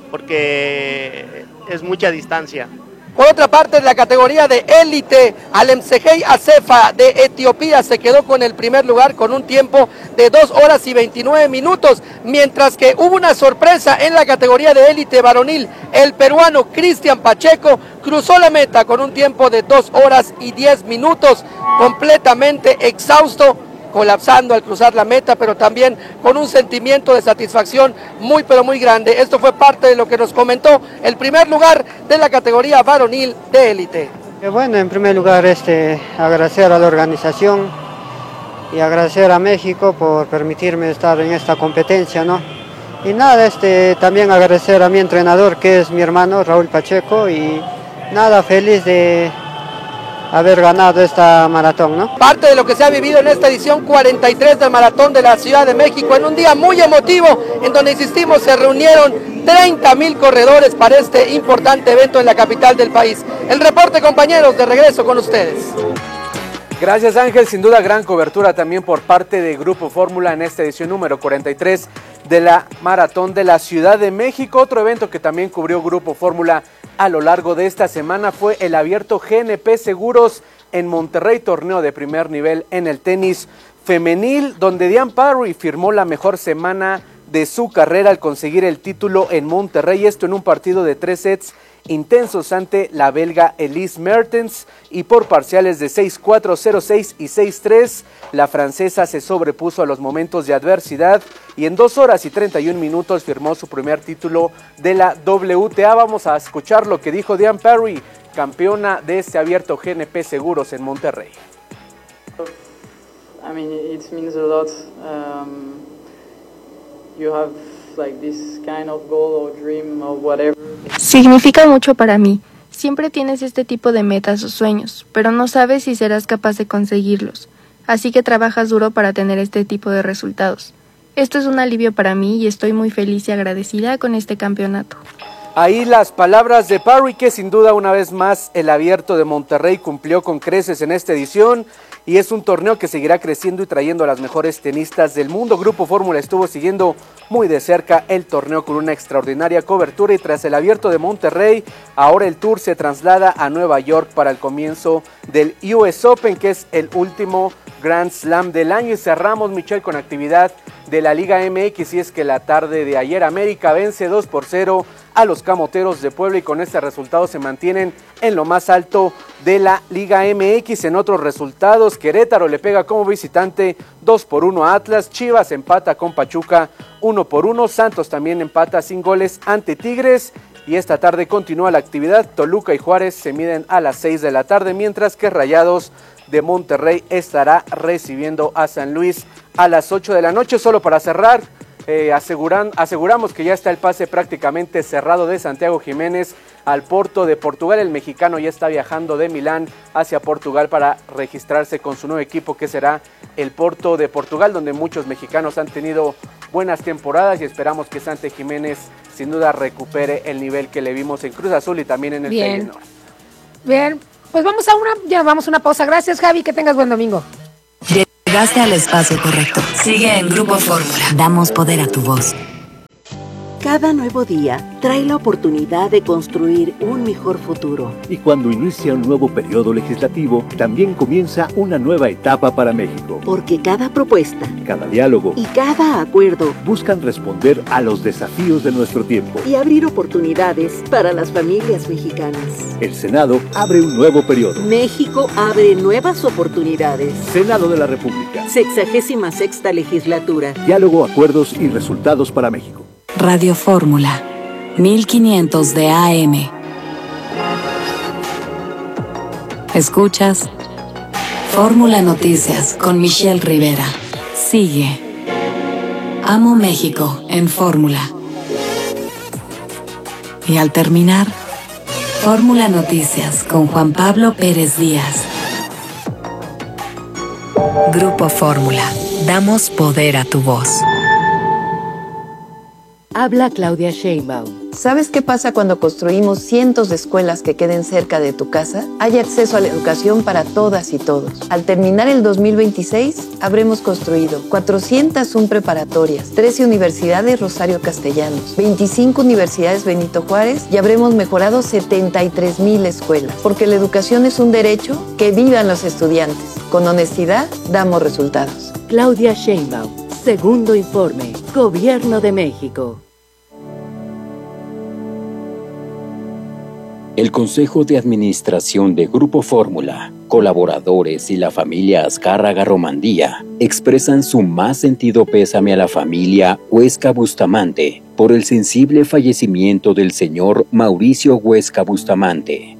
porque es mucha distancia. Por otra parte, en la categoría de élite, Alemsegei Acefa de Etiopía se quedó con el primer lugar con un tiempo de dos horas y veintinueve minutos, mientras que hubo una sorpresa en la categoría de élite varonil. El peruano Cristian Pacheco cruzó la meta con un tiempo de dos horas y diez minutos, completamente exhausto, colapsando al cruzar la meta, pero también con un sentimiento de satisfacción muy pero muy grande. Esto fue parte de lo que nos comentó el primer lugar de la categoría varonil de élite. Bueno, en primer lugar este, agradecer a la organización y agradecer a México por permitirme estar en esta competencia, ¿no? Y nada, este, también agradecer a mi entrenador, que es mi hermano Raúl Pacheco, y nada, feliz de haber ganado esta maratón, ¿no? Parte de lo que se ha vivido en esta edición cuarenta y tres del Maratón de la Ciudad de México, en un día muy emotivo, en donde, insistimos, se reunieron treinta mil corredores para este importante evento en la capital del país. El reporte, compañeros, de regreso con ustedes. Gracias, Ángel, sin duda gran cobertura también por parte de Grupo Fórmula en esta edición número cuarenta y tres de la Maratón de la Ciudad de México. Otro evento que también cubrió Grupo Fórmula a lo largo de esta semana fue el abierto G N P Seguros en Monterrey, torneo de primer nivel en el tenis femenil, donde Diane Parry firmó la mejor semana de su carrera al conseguir el título en Monterrey, esto en un partido de tres sets intensos ante la belga Elise Mertens, y por parciales de seis cuatro, cero seis y seis tres, la francesa se sobrepuso a los momentos de adversidad y en dos horas y treinta y un minutos firmó su primer título de la W T A. Vamos a escuchar lo que dijo Diane Parry, campeona de este abierto G N P Seguros en Monterrey. I mean, it means a lot. Um, you have like this kind of goal or dream or whatever. Significa mucho para mí. Siempre tienes este tipo de metas o sueños, pero no sabes si serás capaz de conseguirlos. Así que trabajas duro para tener este tipo de resultados. Esto es un alivio para mí y estoy muy feliz y agradecida con este campeonato. Ahí las palabras de Parry, que sin duda una vez más el abierto de Monterrey cumplió con creces en esta edición y es un torneo que seguirá creciendo y trayendo a las mejores tenistas del mundo. Grupo Fórmula estuvo siguiendo muy de cerca el torneo con una extraordinaria cobertura, y tras el abierto de Monterrey, ahora el tour se traslada a Nueva York para el comienzo del U S Open, que es el último Grand Slam del año. Y cerramos, Michelle, con actividad de la Liga M X, y es que la tarde de ayer América vence dos por cero a los Camoteros de Puebla y con este resultado se mantienen en lo más alto de la Liga M X. En otros resultados, Querétaro le pega como visitante dos por uno a Atlas, Chivas empata con Pachuca uno por uno, Santos también empata sin goles ante Tigres, y esta tarde continúa la actividad. Toluca y Juárez se miden a las seis de la tarde, mientras que Rayados de Monterrey estará recibiendo a San Luis a las ocho de la noche. Solo para cerrar, eh, aseguran, aseguramos que ya está el pase prácticamente cerrado de Santiago Jiménez al Porto de Portugal. El mexicano ya está viajando de Milán hacia Portugal para registrarse con su nuevo equipo, que será el Porto de Portugal, donde muchos mexicanos han tenido buenas temporadas, y esperamos que Santi Jiménez sin duda recupere el nivel que le vimos en Cruz Azul y también en el Feyenoord. Bien, pues vamos a una, ya vamos a una pausa. Gracias, Javi, que tengas buen domingo. Llegaste al espacio correcto. Sigue en Grupo Fórmula. Damos poder a tu voz. Cada nuevo día trae la oportunidad de construir un mejor futuro. Y cuando inicia un nuevo periodo legislativo, también comienza una nueva etapa para México. Porque cada propuesta, cada diálogo y cada acuerdo buscan responder a los desafíos de nuestro tiempo y abrir oportunidades para las familias mexicanas. El Senado abre un nuevo periodo. México abre nuevas oportunidades. Senado de la República. Sexagésima sexta legislatura. Diálogo, acuerdos y resultados para México. Radio Fórmula, mil quinientos de A M. Escuchas Fórmula Noticias con Michelle Rivera. Sigue. Amo México en Fórmula. Y al terminar, Fórmula Noticias con Juan Pablo Pérez Díaz. Grupo Fórmula. Damos poder a tu voz. Habla Claudia Sheinbaum. ¿Sabes qué pasa cuando construimos cientos de escuelas que queden cerca de tu casa? Hay acceso a la educación para todas y todos. Al terminar el dos mil veintiséis, habremos construido cuatrocientas una preparatorias, trece universidades Rosario Castellanos, veinticinco universidades Benito Juárez y habremos mejorado setenta y tres mil escuelas. Porque la educación es un derecho, que vivan los estudiantes. Con honestidad, damos resultados. Claudia Sheinbaum. Segundo informe. Gobierno de México. El Consejo de Administración de Grupo Fórmula, colaboradores y la familia Azcárraga Romandía expresan su más sentido pésame a la familia Huesca Bustamante por el sensible fallecimiento del señor Mauricio Huesca Bustamante.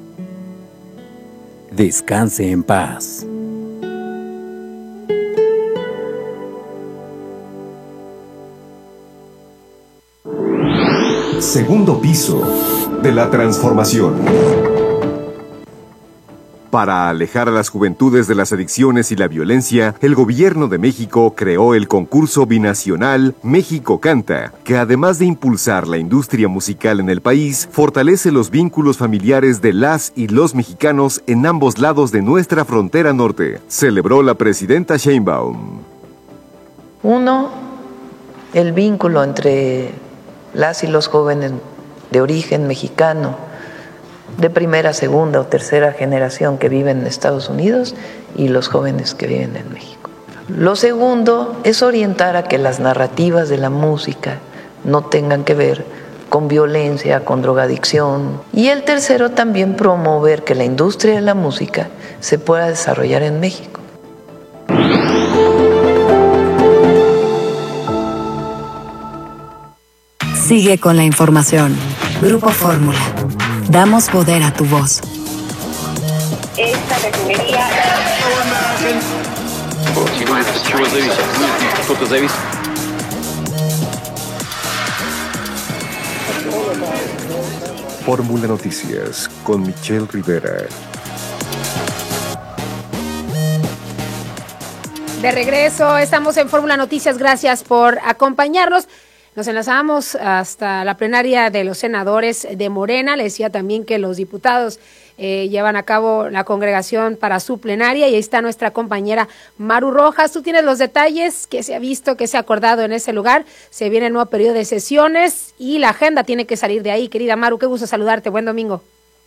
Descanse en paz. Segundo piso de la transformación. Para alejar a las juventudes de las adicciones y la violencia, el gobierno de México creó el concurso binacional México Canta, que además de impulsar la industria musical en el país, fortalece los vínculos familiares de las y los mexicanos en ambos lados de nuestra frontera norte, celebró la presidenta Sheinbaum. Uno, el vínculo entre las y los jóvenes de origen mexicano, de primera, segunda o tercera generación que viven en Estados Unidos y los jóvenes que viven en México. Lo segundo es orientar a que las narrativas de la música no tengan que ver con violencia, con drogadicción. Y el tercero, también promover que la industria de la música se pueda desarrollar en México. Sigue con la información. Grupo Fórmula. Damos poder a tu voz. Esta refinería... Fórmula Noticias con Michelle Rivera. De regreso, estamos en Fórmula Noticias. Gracias por acompañarnos. Nos enlazamos hasta la plenaria de los senadores de Morena. Le decía también que los diputados eh, llevan a cabo la congregación para su plenaria y ahí está nuestra compañera Maru Rojas. Tú tienes los detalles, que se ha visto, que se ha acordado en ese lugar. Se viene el nuevo periodo de sesiones y la agenda tiene que salir de ahí. Querida Maru, qué gusto saludarte. Buen domingo.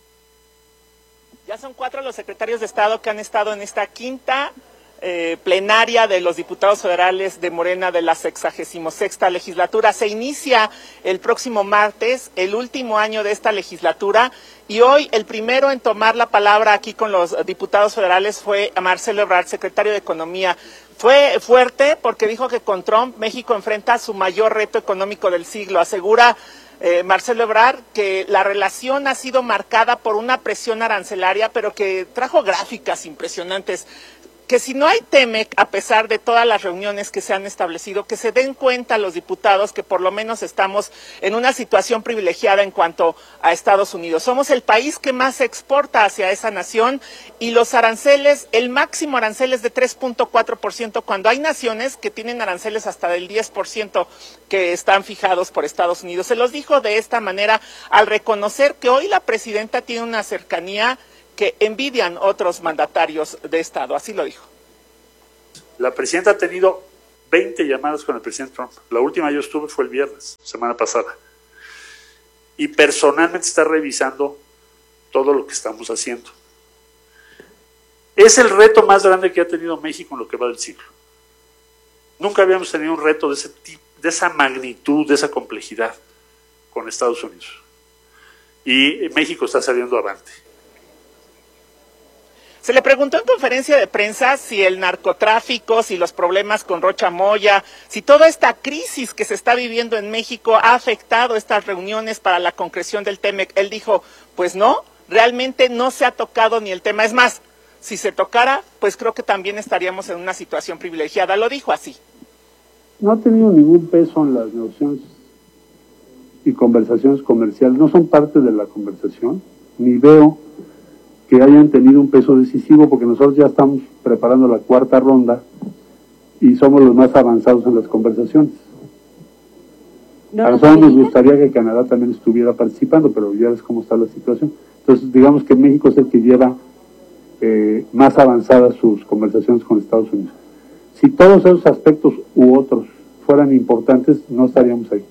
Ya son cuatro los secretarios de Estado que han estado en esta quinta Eh, plenaria de los diputados federales de Morena de la sexagésima sexta legislatura. Se inicia el próximo martes, el último año de esta legislatura, y hoy el primero en tomar la palabra aquí con los diputados federales fue Marcelo Ebrard, secretario de Economía. Fue fuerte porque dijo que con Trump México enfrenta su mayor reto económico del siglo. Asegura Eh, Marcelo Ebrard que la relación ha sido marcada por una presión arancelaria, pero que trajo gráficas impresionantes. que si no hay T-M E C, a pesar de todas las reuniones que se han establecido, que se den cuenta los diputados que por lo menos estamos en una situación privilegiada en cuanto a Estados Unidos. Somos el país que más exporta hacia esa nación y los aranceles, el máximo arancel es de tres punto cuatro por ciento, cuando hay naciones que tienen aranceles hasta del diez por ciento que están fijados por Estados Unidos. Se los dijo de esta manera al reconocer que hoy la presidenta tiene una cercanía que envidian otros mandatarios de Estado, así lo dijo. La presidenta ha tenido veinte llamadas con el presidente Trump. La última yo estuve fue el viernes, semana pasada. Y personalmente está revisando todo lo que estamos haciendo. Es el reto más grande que ha tenido México en lo que va del siglo. Nunca habíamos tenido un reto de ese tipo, de esa magnitud, de esa complejidad con Estados Unidos. Y México está saliendo avante. Se le preguntó en conferencia de prensa si el narcotráfico, si los problemas con Rocha Moya, si toda esta crisis que se está viviendo en México ha afectado estas reuniones para la concreción del T M E C. Él dijo, pues no, realmente no se ha tocado ni el tema. Es más, si se tocara, pues creo que también estaríamos en una situación privilegiada. Lo dijo así. No ha tenido ningún peso en las negociaciones y conversaciones comerciales. No son parte de la conversación, ni veo que hayan tenido un peso decisivo, porque nosotros ya estamos preparando la cuarta ronda y somos los más avanzados en las conversaciones. A nosotros nos gustaría que Canadá también estuviera participando, pero ya ves cómo está la situación. Entonces, digamos que México es el que lleva eh, más avanzadas sus conversaciones con Estados Unidos. Si todos esos aspectos u otros fueran importantes, no estaríamos ahí.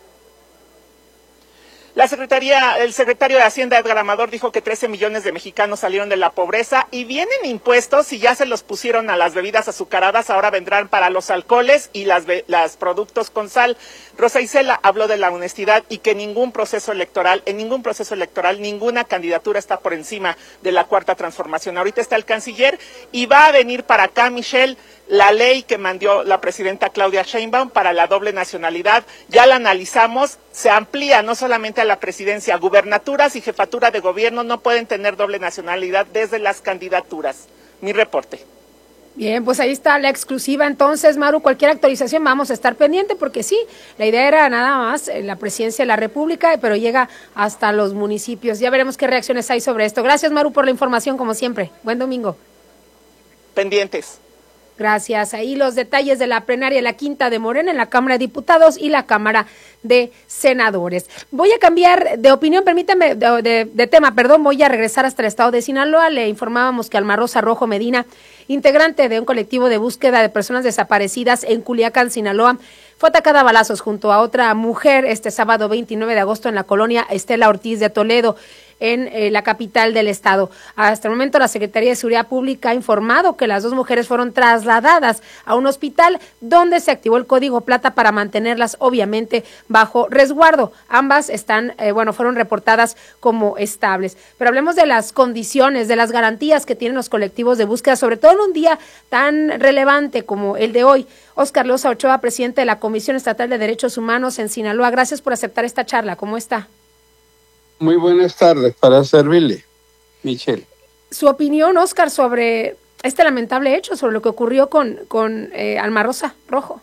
La Secretaría, el secretario de Hacienda, Edgar Amador, dijo que trece millones de mexicanos salieron de la pobreza y vienen impuestos y ya se los pusieron a las bebidas azucaradas, ahora vendrán para los alcoholes y las, las productos con sal. Rosa Isela habló de la honestidad y que ningún proceso electoral, en ningún proceso electoral, ninguna candidatura está por encima de la cuarta transformación. Ahorita está el canciller y va a venir para acá, Michelle, la ley que mandó la presidenta Claudia Sheinbaum para la doble nacionalidad. Ya la analizamos, se amplía no solamente a la presidencia, gubernaturas y jefatura de gobierno no pueden tener doble nacionalidad desde las candidaturas. Mi reporte. Bien, pues ahí está la exclusiva. Entonces, Maru, cualquier actualización vamos a estar pendiente, porque sí, la idea era nada más la presidencia de la República, pero llega hasta los municipios. Ya veremos qué reacciones hay sobre esto. Gracias, Maru, por la información, como siempre. Buen domingo. Pendientes. Gracias. Ahí los detalles de la plenaria, la quinta de Morena en la Cámara de Diputados y la Cámara de Senadores. Voy a cambiar de opinión, permítame, de, de, de tema, perdón, voy a regresar hasta el estado de Sinaloa. Le informábamos que Alma Rosa Rojo Medina, integrante de un colectivo de búsqueda de personas desaparecidas en Culiacán, Sinaloa, fue atacada a balazos junto a otra mujer este sábado veintinueve de agosto en la colonia Estela Ortiz de Toledo, en eh, la capital del estado. Hasta el momento la Secretaría de Seguridad Pública ha informado que las dos mujeres fueron trasladadas a un hospital donde se activó el código plata para mantenerlas obviamente bajo resguardo. Ambas están, eh, bueno, fueron reportadas como estables. Pero hablemos de las condiciones, de las garantías que tienen los colectivos de búsqueda, sobre todo en un día tan relevante como el de hoy. Óscar Loza Ochoa, presidente de la Comisión Estatal de Derechos Humanos en Sinaloa, gracias por aceptar esta charla. ¿Cómo está? Muy buenas tardes, para servirle, Michelle. Su opinión, Óscar, sobre este lamentable hecho, sobre lo que ocurrió con, con eh, Alma Rosa Rojo.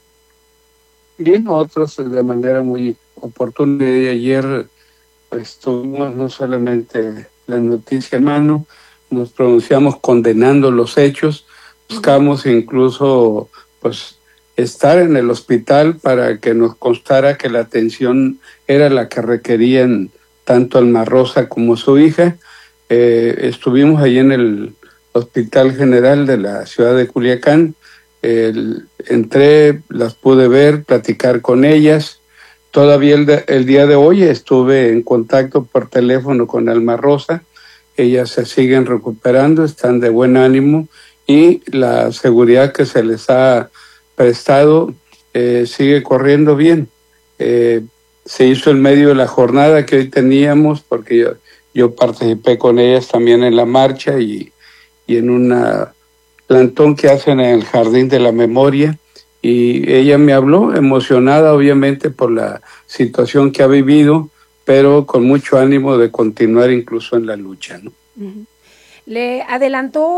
Bien, nosotros de manera muy oportuna de ayer pues, tuvimos no solamente la noticia en mano, nos pronunciamos condenando los hechos, buscamos incluso pues estar en el hospital para que nos constara que la atención era la que requerían tanto Alma Rosa como su hija. Eh, estuvimos allí en el Hospital General de la ciudad de Culiacán. El, entré, las pude ver, platicar con ellas. Todavía el, de, el día de hoy estuve en contacto por teléfono con Alma Rosa. Ellas se siguen recuperando, están de buen ánimo y la seguridad que se les ha prestado eh, sigue corriendo bien. Eh, se hizo en medio de la jornada que hoy teníamos, porque yo, yo participé con ellas también en la marcha y, y en una plantón que hacen en el Jardín de la Memoria, y ella me habló emocionada obviamente por la situación que ha vivido, pero con mucho ánimo de continuar incluso en la lucha, ¿no? Uh-huh. Le adelantó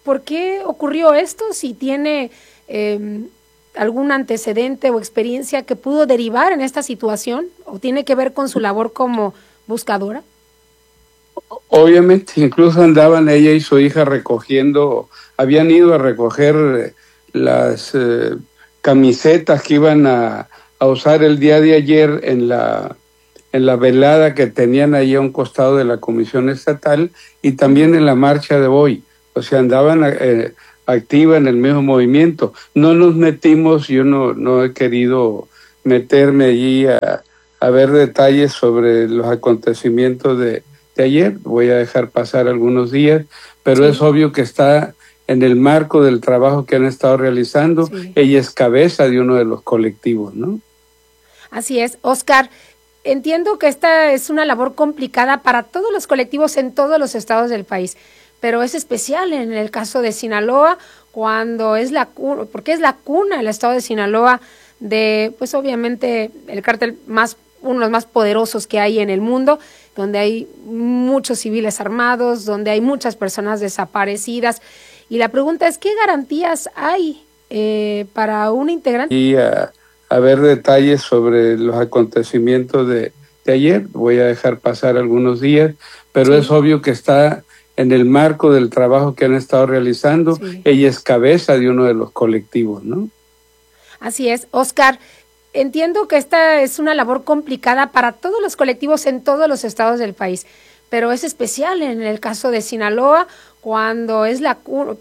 ¿por qué ocurrió esto? Si tiene eh, algún antecedente o experiencia que pudo derivar en esta situación, o tiene que ver con su labor como buscadora. Obviamente, incluso andaban ella y su hija recogiendo, habían ido a recoger las eh, camisetas que iban a, a usar el día de ayer en la, en la velada que tenían ahí a un costado de la Comisión Estatal y también en la marcha de hoy. O sea, andaban eh, activa en el mismo movimiento. No nos metimos, yo no, no he querido meterme allí a, a ver detalles sobre los acontecimientos de, de ayer. Voy a dejar pasar algunos días, pero sí. Es obvio que está en el marco del trabajo que han estado realizando. Sí. Ella es cabeza de uno de los colectivos, ¿no? Así es, Oscar. Entiendo que esta es una labor complicada para todos los colectivos en todos los estados del país, pero es especial en el caso de Sinaloa, cuando es la cuna, porque es la cuna el estado de Sinaloa de, pues obviamente, el cártel más, uno de los más poderosos que hay en el mundo, donde hay muchos civiles armados, donde hay muchas personas desaparecidas. Y la pregunta es, ¿qué garantías hay eh, para un integrante? Y a, a ver detalles sobre los acontecimientos de, de ayer. Voy a dejar pasar algunos días, pero sí. Es obvio que está en el marco del trabajo que han estado realizando. Sí. Ella es cabeza de uno de los colectivos, ¿no? Así es, Oscar. Entiendo que esta es una labor complicada para todos los colectivos en todos los estados del país, pero es especial en el caso de Sinaloa, cuando es la cuna,